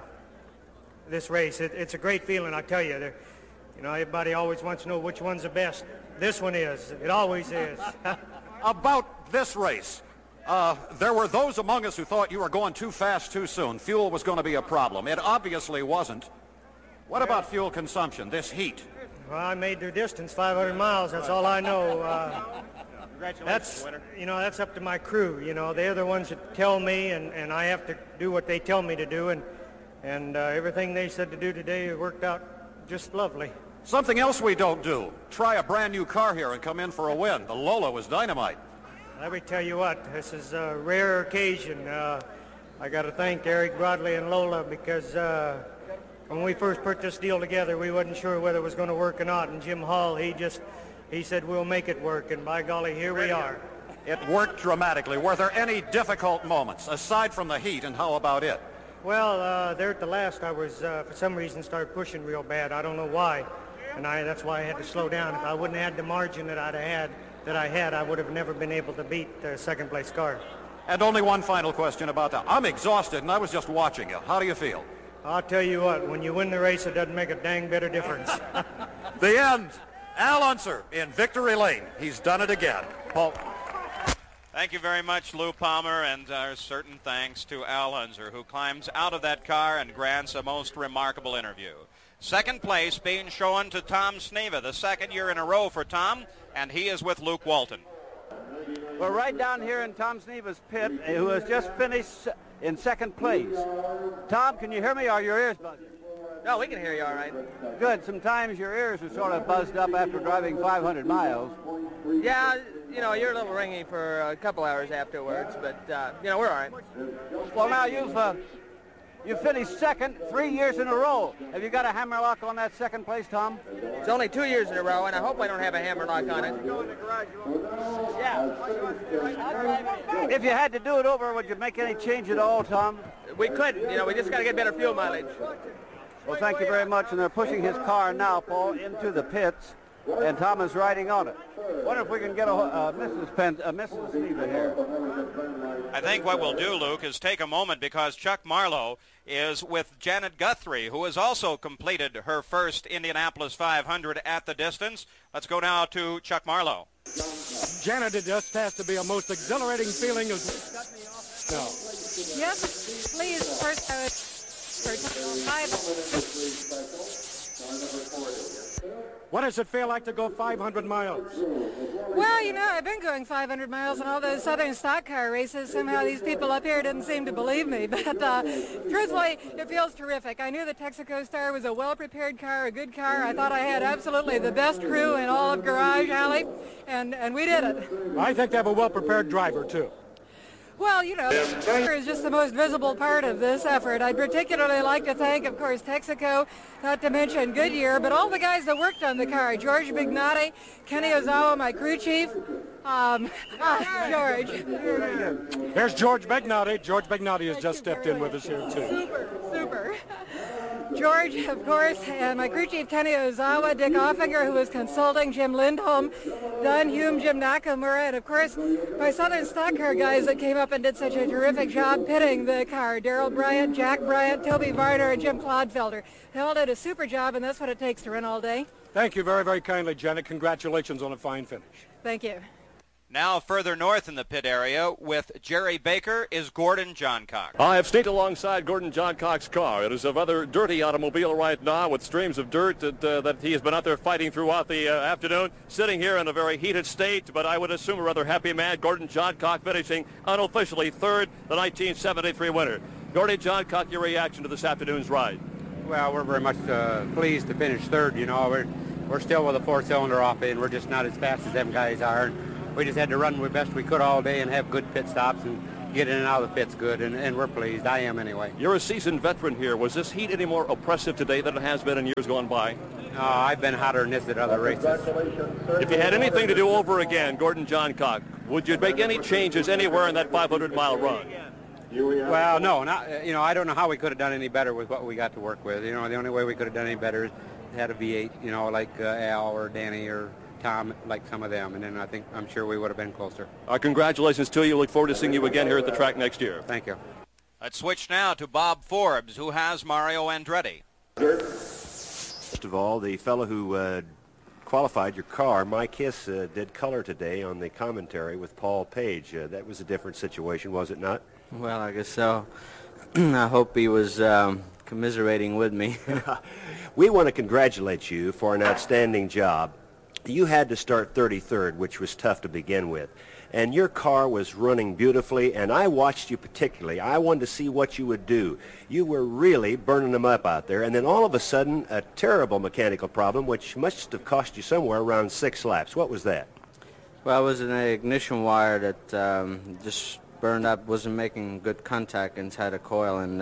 this race. It's a great feeling, I tell you. You know, everybody always wants to know which one's the best. This one is. It always is. About this race, there were those among us who thought you were going too fast too soon. Fuel was going to be a problem. It obviously wasn't. What about fuel consumption, this heat? Well, I made their distance 500 miles. That's all I know. Congratulations, winner. You know, that's up to my crew. You know, they're the ones that tell me, and I have to do what they tell me to do. And everything they said to do today worked out just lovely. Something else we don't do. Try a brand new car here and come in for a win. The Lola was dynamite. Let me tell you what, this is a rare occasion. I got to thank Eric Broadley and Lola because when we first put this deal together, we wasn't sure whether it was going to work or not. And Jim Hall, he said, we'll make it work. And by golly, here we are. It worked dramatically. Were there any difficult moments, aside from the heat, and how about it? Well, there at the last, I was, for some reason, started pushing real bad. I don't know why. And that's why I had to slow down. If I wouldn't have had the margin that I had, I would have never been able to beat the second place car. And only one final question about that. I'm exhausted, and I was just watching you. How do you feel? I'll tell you what, when you win the race, it doesn't make a dang bit of difference. The end. Al Unser in victory lane. He's done it again. Paul. Thank you very much, Lou Palmer, and our certain thanks to Al Unser, who climbs out of that car and grants a most remarkable interview. Second place being shown to Tom Sneva, the second year in a row for Tom, and he is with Luke Walton. We're right down here in Tom Sneva's pit, who has just finished in second place. Tom, can you hear me, or are your ears buzzing? No, we can hear you all right. Good. Sometimes your ears are sort of buzzed up after driving 500 miles. Yeah, you know, you're a little ringy for a couple hours afterwards, but, you know, we're all right. Well, now you've finished second 3 years in a row. Have you got a hammerlock on that second place, Tom? It's only 2 years in a row, and I hope I don't have a hammerlock on it. Yeah. If you had to do it over, would you make any change at all, Tom? We could. You know, we just got to get better fuel mileage. Well, thank you very much. And they're pushing his car now, Paul, into the pits, and Tom is riding on it. Wonder if we can get a Mrs. Sneva here. I think what we'll do, Luke, is take a moment because Chuck Marlowe is with Janet Guthrie, who has also completed her first Indianapolis 500 at the distance. Let's go now to Chuck Marlowe. Janet, it just has to be a most exhilarating feeling of... No. Yes, please, first I would... What does it feel like to go 500 miles? Well, you know, I've been going 500 miles in all those Southern stock car races. Somehow these people up here didn't seem to believe me. But truthfully, it feels terrific. I knew the Texaco Star was a well-prepared car, a good car. I thought I had absolutely the best crew in all of Garage Alley, and we did it. I think they have a well-prepared driver, too. Well, you know, the car is just the most visible part of this effort. I'd particularly like to thank, of course, Texaco, not to mention Goodyear, but all the guys that worked on the car. George Bignati, Kenny Ozawa, my crew chief. George. There's George Bignati. George Bignati has just stepped in with us here, too. Super. George, of course, and my crew chief, Kenny Ozawa, Dick Offinger, who was consulting, Jim Lindholm, Don Hume, Jim Nakamura, and, of course, my Southern stock car guys that came up and did such a terrific job pitting the car. Darrell Bryant, Jack Bryant, Toby Varner, and Jim Clodfelder. They all did a super job, and that's what it takes to run all day. Thank you very, very kindly, Janet. Congratulations on a fine finish. Thank you. Now further north in the pit area with Jerry Baker is Gordon Johncock. I have stayed alongside Gordon Johncock's car. It is a rather dirty automobile right now with streams of dirt that he has been out there fighting throughout the afternoon, sitting here in a very heated state, but I would assume a rather happy man. Gordon Johncock finishing unofficially third, the 1973 winner. Gordie Johncock, your reaction to this afternoon's ride? Well, we're very much pleased to finish third. You know, we're still with a four-cylinder off it, and we're just not as fast as them guys are. We just had to run the best we could all day and have good pit stops and get in and out of the pits good, and we're pleased. I am anyway. You're a seasoned veteran here. Was this heat any more oppressive today than it has been in years gone by? I've been hotter than this at other races. If you had anything to do over again, Gordon Johncock, would you make any changes anywhere in that 500-mile run? Well, no, not, you know, I don't know how we could have done any better with what we got to work with. You know, the only way we could have done any better is had a V8, you know, like Al or Danny or Tom, like some of them, and then I'm sure we would have been closer. Congratulations to you. Look forward to seeing you again here at the track next year. Thank you. Let's switch now to Bob Forbes, who has Mario Andretti. First of all, the fellow who qualified your car, Mike Hiss, did color today on the commentary with Paul Page. That was a different situation, was it not? Well, I guess so. I hope he was commiserating with me. We want to congratulate you for an outstanding job. You had to start 33rd, which was tough to begin with. And your car was running beautifully, and I watched you particularly. I wanted to see what you would do. You were really burning them up out there, and then all of a sudden, a terrible mechanical problem, which must have cost you somewhere around 6 laps. What was that? Well, it was an ignition wire that just burned up, wasn't making good contact inside the coil, and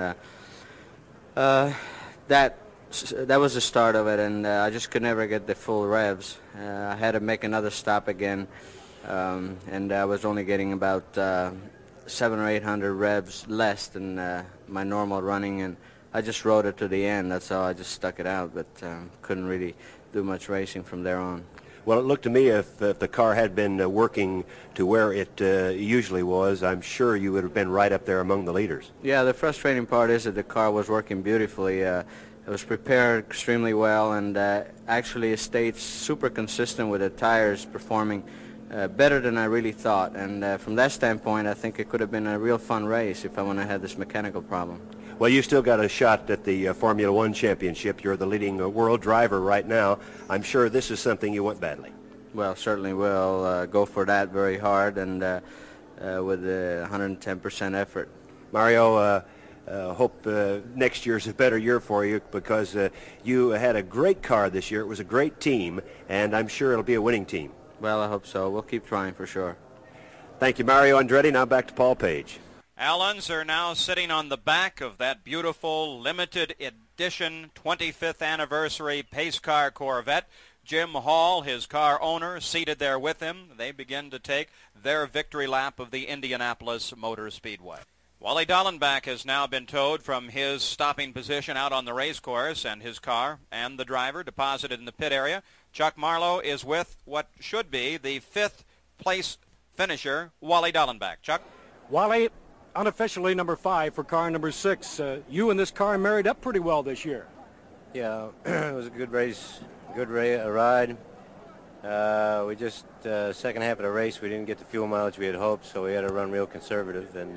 that was the start of it, and I just could never get the full revs. I had to make another stop again, and I was only getting about 700 or 800 revs less than my normal running, and I just rode it to the end. That's all. I just stuck it out, but couldn't really do much racing from there on. Well, it looked to me if the car had been working to where it usually was, I'm sure you would have been right up there among the leaders. Yeah, the frustrating part is that the car was working beautifully. It was prepared extremely well, and actually it stayed super consistent with the tires performing better than I really thought. And from that standpoint, I think it could have been a real fun race if I wouldn't have had this mechanical problem. Well, you still got a shot at the Formula One championship. You're the leading world driver right now. I'm sure this is something you want badly. Well, certainly will go for that very hard and with 110% effort. Mario, hope next year's a better year for you because you had a great car this year. It was a great team, and I'm sure it'll be a winning team. Well, I hope so. We'll keep trying for sure. Thank you, Mario Andretti. Now back to Paul Page. Al Unser now sitting on the back of that beautiful limited edition 25th anniversary pace car Corvette. Jim Hall, his car owner, seated there with him. They begin to take their victory lap of the Indianapolis Motor Speedway. Wally Dallenbach has now been towed from his stopping position out on the race course, and his car and the driver deposited in the pit area. Chuck Marlowe is with what should be the 5th place finisher, Wally Dallenbach. Chuck? Wally, unofficially number 5 for car number 6. You and this car married up pretty well this year. Yeah, it was a good race, good ride. We just, second half of the race, we didn't get the fuel mileage we had hoped, so we had to run real conservative, and,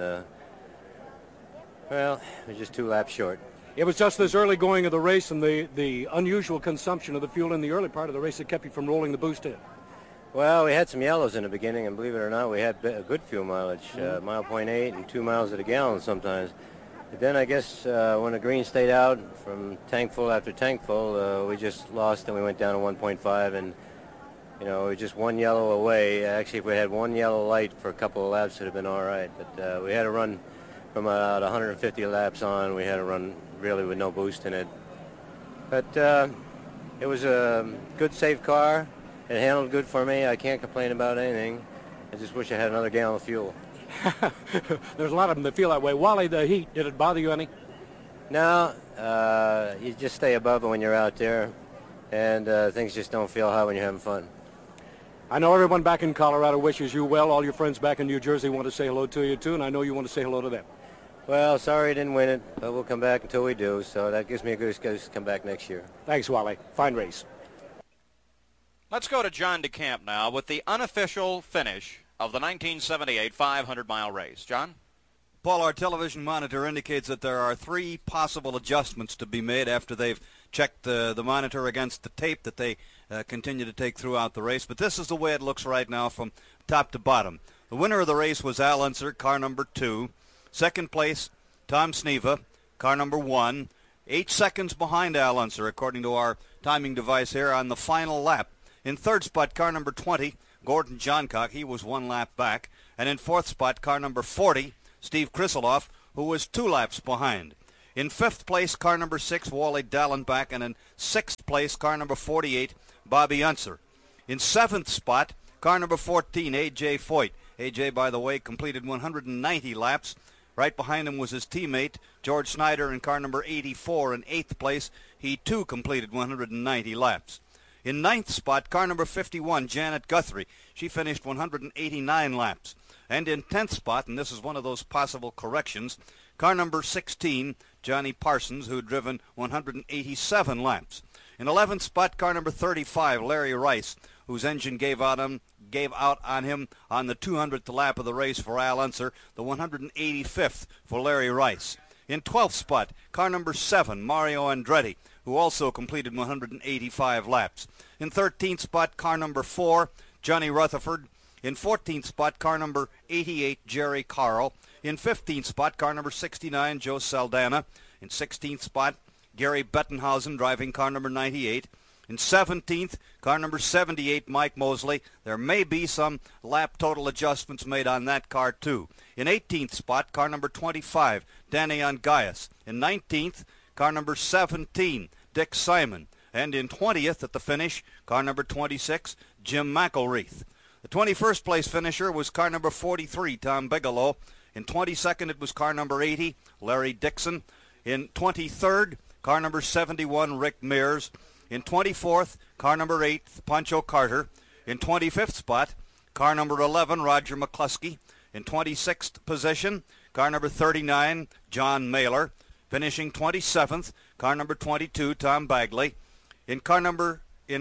well, it was just 2 laps short. It was just this early going of the race and the unusual consumption of the fuel in the early part of the race that kept you from rolling the boost in. Well, we had some yellows in the beginning, and believe it or not, we had a good fuel mileage, mile 0.8 and 2 miles at a gallon sometimes. But then I guess when the green stayed out from tank full after tank full, we just lost and we went down to 1.5, and you know, we were just 1 yellow away. Actually, if we had 1 yellow light for a couple of laps, it would have been all right. But we had to run from about 150 laps on. We had to run really with no boost in it. But it was a good, safe car. It handled good for me. I can't complain about anything. I just wish I had another gallon of fuel. There's a lot of them that feel that way. Wally, the heat, did it bother you any? No, you just stay above it when you're out there, and things just don't feel hot when you're having fun. I know everyone back in Colorado wishes you well. All your friends back in New Jersey want to say hello to you, too, and I know you want to say hello to them. Well, sorry I didn't win it, but we'll come back until we do, so that gives me a good excuse to come back next year. Thanks, Wally. Fine race. Let's go to John DeCamp now with the unofficial finish of the 1978 500-mile race. John? Paul, our television monitor indicates that there are 3 possible adjustments to be made after they've checked the monitor against the tape that they continue to take throughout the race. But this is the way it looks right now from top to bottom. The winner of the race was Al Unser, car number 2. Second place, Tom Sneva, car number 1, 8 seconds behind Al Unser, according to our timing device here, on the final lap. In third spot, car number 20, Gordon Johncock. He was 1 lap back. And in fourth spot, car number 40, Steve Krisaloff, who was 2 laps behind. In fifth place, car number 6, Wally Dallenbach. And in sixth place, car number 48, Bobby Unser. In seventh spot, car number 14, A.J. Foyt. A.J., by the way, completed 190 laps. Right behind him was his teammate, George Snyder, in car number 84. In eighth place, he too completed 190 laps. In ninth spot, car number 51, Janet Guthrie. She finished 189 laps. And in 10th spot, and this is one of those possible corrections, car number 16, Johnny Parsons, who had driven 187 laps. In 11th spot, car number 35, Larry Rice, whose engine gave out on him on the 200th lap of the race for Al Unser, the 185th for Larry Rice. In 12th spot, car number 7, Mario Andretti, who also completed 185 laps. In 13th spot, car number 4, Johnny Rutherford. In 14th spot, car number 88, Jerry Carl. In 15th spot, car number 69, Joe Saldana. In 16th spot, Gary Bettenhausen driving car number 98. In 17th, car number 78, Mike Mosley. There may be some lap total adjustments made on that car, too. In 18th spot, car number 25, Danny Ongaias. In 19th, car number 17, Dick Simon. And in 20th at the finish, car number 26, Jim McElreath. The 21st place finisher was car number 43, Tom Bigelow. In 22nd, it was car number 80, Larry Dixon. In 23rd, car number 71, Rick Mears. In 24th, car number 8, Pancho Carter. In 25th spot, car number 11, Roger McCluskey. In 26th position, car number 39, John Mailer. Finishing 27th, car number 22, Tom Bagley. In car number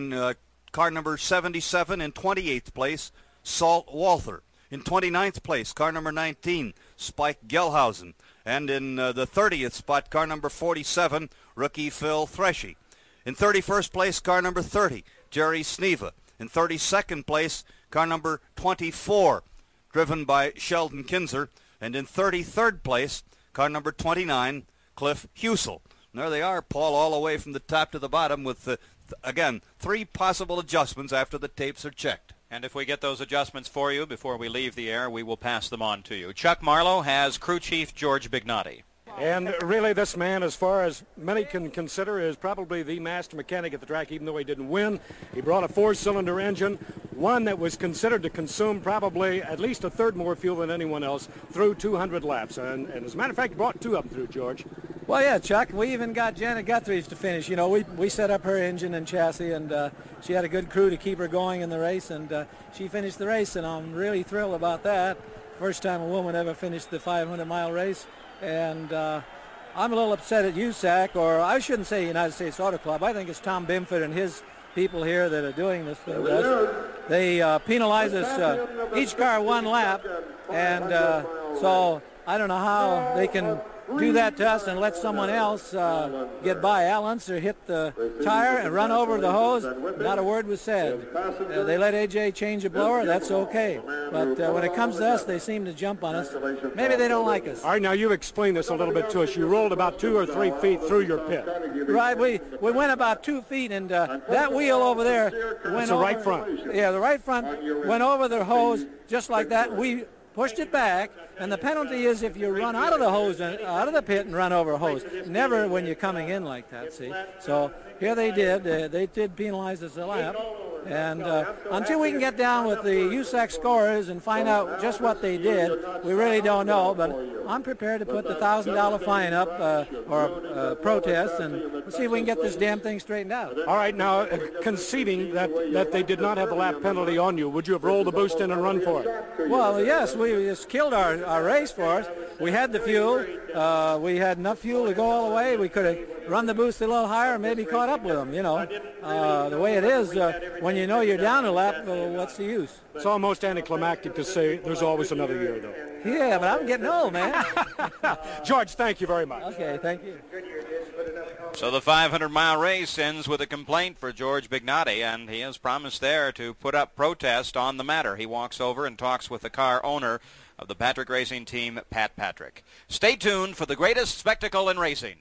77, in 28th place, Salt Walther. In 29th place, car number 19, Spike Gelhausen. And in the 30th spot, car number 47, rookie Phil Threshy. In 31st place, car number 30, Jerry Sneva. In 32nd place, car number 24, driven by Sheldon Kinzer. And in 33rd place, car number 29, Cliff Husel. And there they are, Paul, all the way from the top to the bottom with, again, 3 possible adjustments after the tapes are checked. And if we get those adjustments for you before we leave the air, we will pass them on to you. Chuck Marlowe has crew chief George Bignotti. And really, this man, as far as many can consider, is probably the master mechanic at the track, even though he didn't win. He brought a 4-cylinder engine, one that was considered to consume probably at least a third more fuel than anyone else through 200 laps. And as a matter of fact, he brought 2 of them through, George. Well, yeah, Chuck, we even got Janet Guthrie's to finish. You know, we set up her engine and chassis, and she had a good crew to keep her going in the race, and she finished the race, and I'm really thrilled about that. First time a woman ever finished the 500-mile race. And I'm a little upset at USAC, or I shouldn't say United States Auto Club. I think it's Tom Bimford and his people here that are doing this thing. They penalize us each car 1 lap, and so I don't know how they can do that to us and let someone else get by. Al Unser hit the tire and run over the hose. Not a word was said. They let AJ change a blower. That's okay. But when it comes to us, they seem to jump on us. Maybe they don't like us. All right, now you explain this a little bit to us. You rolled about 2 or 3 feet through your pit. Right. We went about 2 feet, and that wheel over there went over. The right front. Yeah, the right front went over the hose just like that. We pushed it back, and the penalty is if you run out of the hose, out of the pit and run over a hose. Never when you're coming in like that, see? So here they did penalize us a lap. And until we can get down with the USAC scorers and find out just what they did, we really don't know. But I'm prepared to put the $1,000 fine up or protest, and let's see if we can get this damn thing straightened out. All right, now conceding that they did not have the lap penalty on you, would you have rolled the boost in and run for it? Well, yes, we just killed our race for us. We had the fuel. We had enough fuel to go all the way. We could have run the boost a little higher and maybe caught up with them, you know. The way it is, when you know you're down a lap, what's the use? It's almost anticlimactic to say there's always another year, though. Yeah, but I'm getting old, man. George, thank you very much. Okay, thank you. So the 500-mile race ends with a complaint for George Bignotti, and he has promised there to put up protest on the matter. He walks over and talks with the car owner, of the Patrick Racing Team, Pat Patrick. Stay tuned for the greatest spectacle in racing.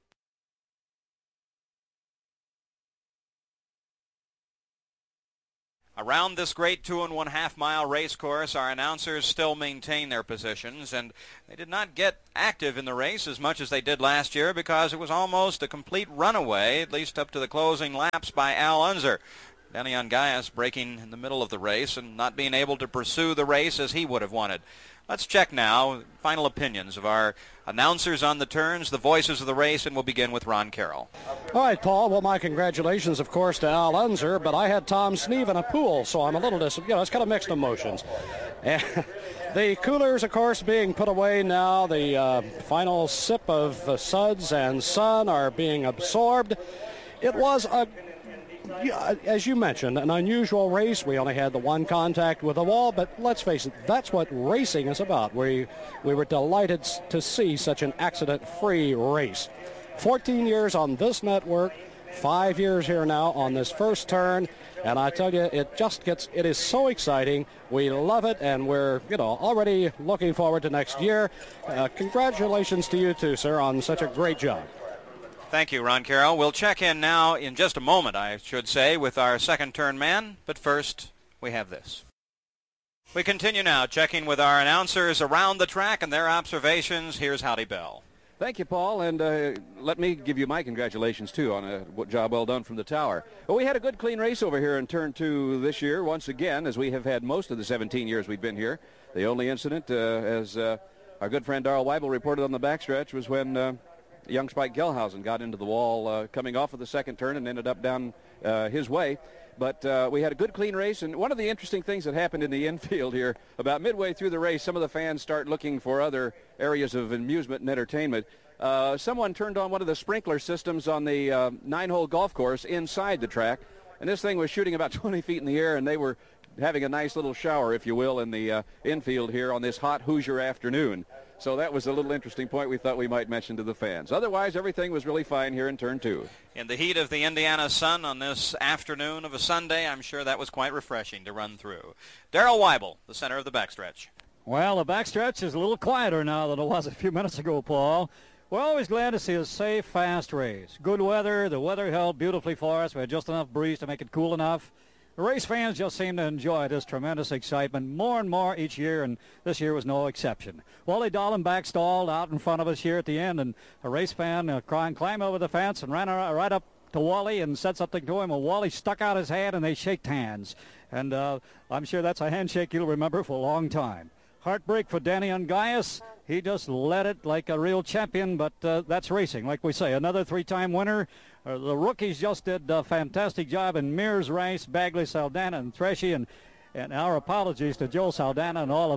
Around this great 2.5 mile race course, our announcers still maintain their positions, and they did not get active in the race as much as they did last year because it was almost a complete runaway, at least up to the closing laps, by Al Unser. Danny Ungaius breaking in the middle of the race and not being able to pursue the race as he would have wanted. Let's check now final opinions of our announcers on the turns, the voices of the race, and we'll begin with Ron Carroll. All right, Paul. Well, my congratulations, of course, to Al Unser, but I had Tom Sneeve in a pool, so I'm a little it's kind of mixed emotions. And the coolers, of course, being put away now. The final sip of suds and sun are being absorbed. It was as you mentioned, an unusual race. We only had the one contact with the wall, but let's face it, that's what racing is about. We were delighted to see such an accident-free race. 14 years on this network, 5 years here now on this first turn, and I tell you, it is so exciting. We love it, and we're, already looking forward to next year. Congratulations to you too, sir, on such a great job. Thank you, Ron Carroll. We'll check in now in just a moment, I should say, with our second turn man. But first, we have this. We continue now checking with our announcers around the track and their observations. Here's Howdy Bell. Thank you, Paul, and let me give you my congratulations, too, on a job well done from the tower. Well, we had a good, clean race over here in Turn 2 this year, once again, as we have had most of the 17 years we've been here. The only incident, as our good friend Darrell Weibel reported on the backstretch, was when young Spike Gelhausen got into the wall coming off of the second turn and ended up down his way. But we had a good, clean race, and one of the interesting things that happened in the infield here, about midway through the race, some of the fans start looking for other areas of amusement and entertainment. Someone turned on one of the sprinkler systems on the 9-hole golf course inside the track, and this thing was shooting about 20 feet in the air, and they were having a nice little shower, if you will, in the infield here on this hot Hoosier afternoon. So that was a little interesting point we thought we might mention to the fans. Otherwise, everything was really fine here in Turn 2. In the heat of the Indiana sun on this afternoon of a Sunday, I'm sure that was quite refreshing to run through. Darrell Weibel, the center of the backstretch. Well, the backstretch is a little quieter now than it was a few minutes ago, Paul. We're always glad to see a safe, fast race. Good weather. The weather held beautifully for us. We had just enough breeze to make it cool enough. The race fans just seem to enjoy this tremendous excitement more and more each year, and this year was no exception. Wally Dahlem backstalled out in front of us here at the end, and a race fan climbed over the fence and ran right up to Wally and said something to him, and Wally stuck out his hand, and they shaked hands. And I'm sure that's a handshake you'll remember for a long time. Heartbreak for Danny Ungaius. He just led it like a real champion, but that's racing, like we say. Another three-time winner. The rookies just did a fantastic job in Mears, Rice, Bagley, Saldana, and Threshy, and our apologies to Joe Saldana and all of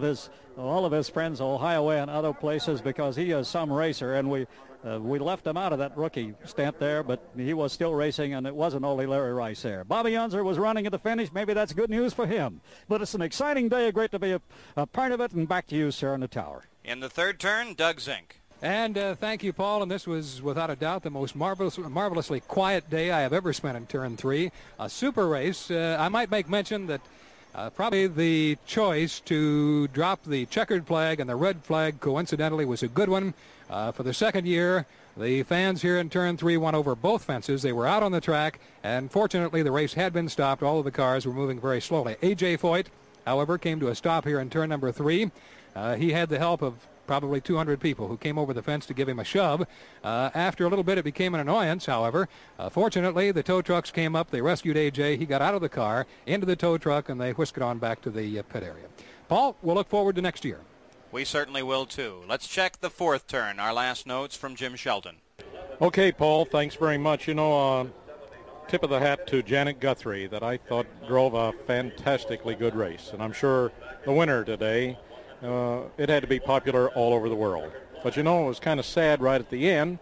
his friends, Ohio Way and other places, because he is some racer, and we left him out of that rookie stint there, but he was still racing, and it wasn't only Larry Rice there. Bobby Unser was running at the finish. Maybe that's good news for him, but it's an exciting day. Great to be a part of it, and back to you, sir, in the tower. In the third turn, Doug Zink. And thank you, Paul. And this was, without a doubt, the most marvelously quiet day I have ever spent in Turn 3. A super race. I might make mention that probably the choice to drop the checkered flag and the red flag, coincidentally, was a good one. For the second year, the fans here in Turn 3 went over both fences. They were out on the track, and fortunately, the race had been stopped. All of the cars were moving very slowly. A.J. Foyt, however, came to a stop here in Turn number 3. He had the help of probably 200 people who came over the fence to give him a shove. After a little bit, it became an annoyance, however. Fortunately, the tow trucks came up. They rescued A.J. He got out of the car, into the tow truck, and they whisked it on back to the pit area. Paul, we'll look forward to next year. We certainly will, too. Let's check the fourth turn. Our last notes from Jim Shelton. Okay, Paul, thanks very much. Tip of the hat to Janet Guthrie that I thought drove a fantastically good race. And I'm sure the winner today, it had to be popular all over the world. But, it was kind of sad right at the end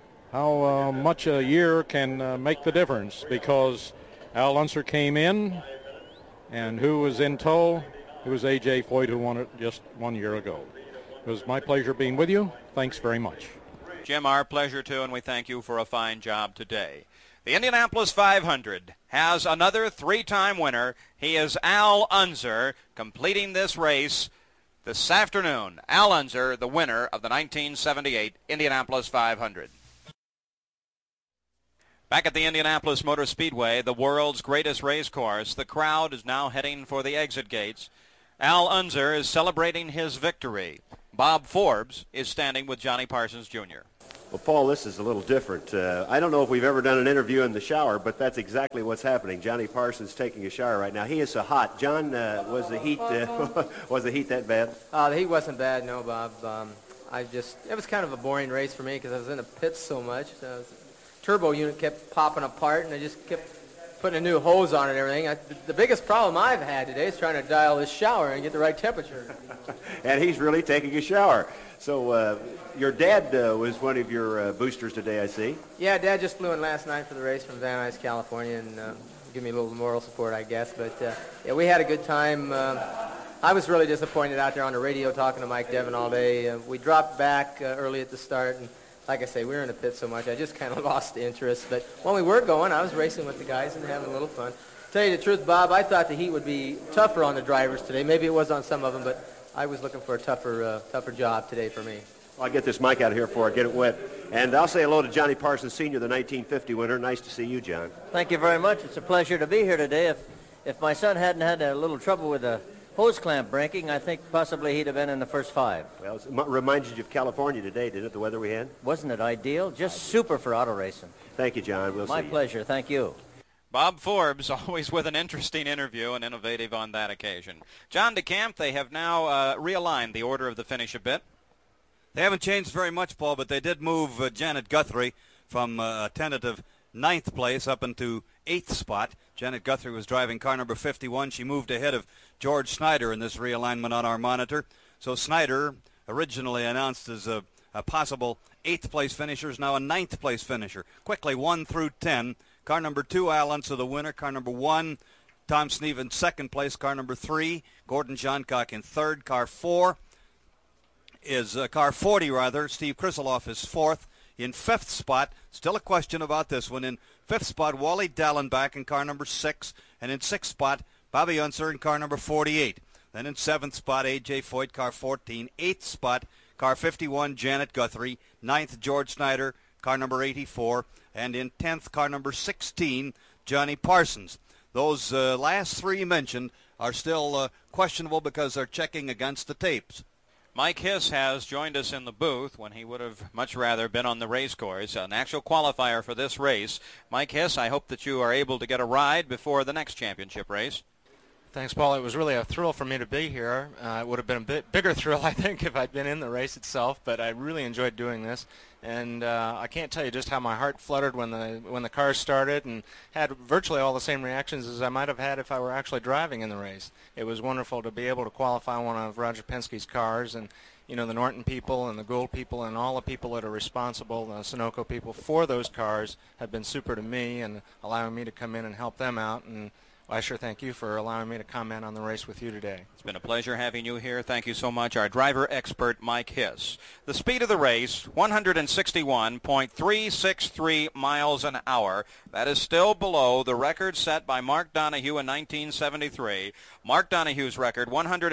how much a year can make the difference, because Al Unser came in, and who was in tow? It was A.J. Foyt, who won it just 1 year ago. It was my pleasure being with you. Thanks very much. Jim, our pleasure, too, and we thank you for a fine job today. The Indianapolis 500 has another three-time winner. He is Al Unser, completing this race. this afternoon. Al Unser, the winner of the 1978 Indianapolis 500. Back at the Indianapolis Motor Speedway, the world's greatest race course, the crowd is now heading for the exit gates. Al Unser is celebrating his victory. Bob Forbes is standing with Johnny Parsons Jr. Well, Paul, this is a little different. I don't know if we've ever done an interview in the shower, but that's exactly what's happening. Johnny Parsons taking a shower right now. He is so hot. John, was the heat that bad? The heat wasn't bad, no, Bob. It was kind of a boring race for me because I was in the pits so much. Turbo unit kept popping apart, and I just kept putting a new hose on it and everything. The biggest problem I've had today is trying to dial this shower and get the right temperature. And he's really taking a shower. So your dad was one of your boosters today, I see. Yeah, Dad just flew in last night for the race from Van Nuys, California, and give me a little moral support, I guess. But yeah, we had a good time. I was really disappointed out there on the radio talking to Mike Devin all day. We dropped back early at the start, and like I say, we were in the pit so much, I just kind of lost the interest. But when we were going, I was racing with the guys and having a little fun. Tell you the truth, Bob, I thought the heat would be tougher on the drivers today. Maybe it was on some of them, but I was looking for a tougher job today for me. Well, I'll get this mic out of here for it, get it wet. And I'll say hello to Johnny Parsons Sr., the 1950 winner. Nice to see you, John. Thank you very much. It's a pleasure to be here today. If my son hadn't had a little trouble with the hose clamp breaking, I think possibly he'd have been in the first 5. Well, it reminds you of California today, didn't it, the weather we had? Wasn't it ideal? Just super for auto racing. Thank you, John. We'll see you. My pleasure. Thank you. Bob Forbes, always with an interesting interview and innovative on that occasion. John DeCamp, they have now realigned the order of the finish a bit. They haven't changed very much, Paul, but they did move Janet Guthrie from a tentative 9th place up into 8th spot. Janet Guthrie was driving car number 51. She moved ahead of George Snyder in this realignment on our monitor. So Snyder, originally announced as a possible 8th place finisher, is now a 9th place finisher. Quickly, 1 through 10. Car number 2, Al Unser, the winner. Car number 1, Tom Sneeve in 2nd place. Car number 3, Gordon Johncock in 3rd. Car 4 is car 40, Steve Krisaloff is 4th. In 5th spot, still a question about this one. In 5th spot, Wally Dallenbach in car number 6. And in 6th spot, Bobby Unser in car number 48. Then in 7th spot, A.J. Foyt, car 14. 8th spot, car 51, Janet Guthrie. 9th, George Snyder, car number 84. And in 10th, car number 16, Johnny Parsons. Those last 3 mentioned are still questionable because they're checking against the tapes. Mike Hiss has joined us in the booth when he would have much rather been on the race course, an actual qualifier for this race. Mike Hiss, I hope that you are able to get a ride before the next championship race. Thanks, Paul. It was really a thrill for me to be here. It would have been a bit bigger thrill, I think, if I'd been in the race itself, but I really enjoyed doing this. And I can't tell you just how my heart fluttered when the cars started, and had virtually all the same reactions as I might have had if I were actually driving in the race. It was wonderful to be able to qualify one of Roger Penske's cars, and the Norton people and the Gould people and all the people that are responsible, the Sunoco people, for those cars have been super to me and allowing me to come in and help them out. And I sure thank you for allowing me to comment on the race with you today. It's been a pleasure having you here. Thank you so much. Our driver expert, Mike Hiss. The speed of the race, 161.363 miles an hour. That is still below the record set by Mark Donohue in 1973. Mark Donohue's record,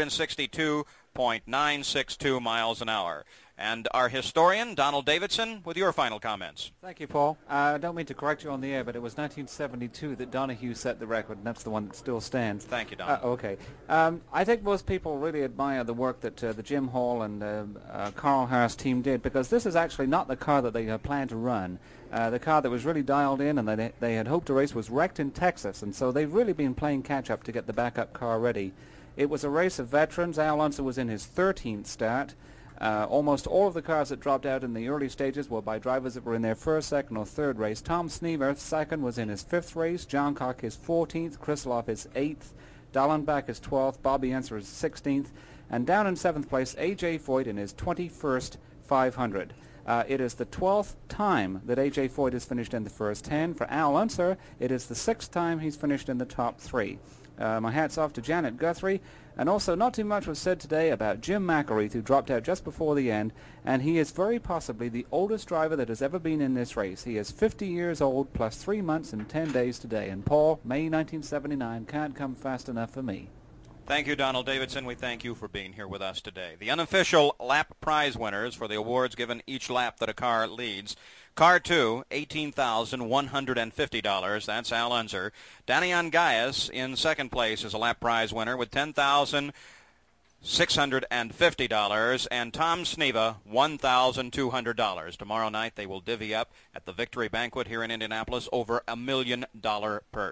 162.962 miles an hour. And our historian, Donald Davidson, with your final comments. Thank you, Paul. I don't mean to correct you on the air, but it was 1972 that Donohue set the record, and that's the one that still stands. Thank you, Don. Okay. I think most people really admire the work that the Jim Hall and Carl Harris team did, because this is actually not the car that they had planned to run. The car that was really dialed in and that they had hoped to race was wrecked in Texas, and so they've really been playing catch-up to get the backup car ready. It was a race of veterans. Al Unser was in his 13th start. Almost all of the cars that dropped out in the early stages were by drivers that were in their first, second, or third race. Tom Sneeve, second, was in his 5th race. Johncock his 14th. Krisaloff his 8th. Dallenbach his 12th. Bobby Unser his 16th. And down in 7th place, A.J. Foyt in his 21st 500. It is the 12th time that A.J. Foyt has finished in the first 10. For Al Unser, it is the 6th time he's finished in the top 3. My hat's off to Janet Guthrie. And also, not too much was said today about Jim McElreath, who dropped out just before the end, and he is very possibly the oldest driver that has ever been in this race. He is 50 years old, plus 3 months and 10 days today. And Paul, May 1979 can't come fast enough for me. Thank you, Donald Davidson. We thank you for being here with us today. The unofficial lap prize winners for the awards given each lap that a car leads. Car 2, $18,150. That's Al Unser. Daniel Gaius in second place is a lap prize winner with $10,650. And Tom Sneva, $1,200. Tomorrow night they will divvy up at the Victory Banquet here in Indianapolis over $1 million purse.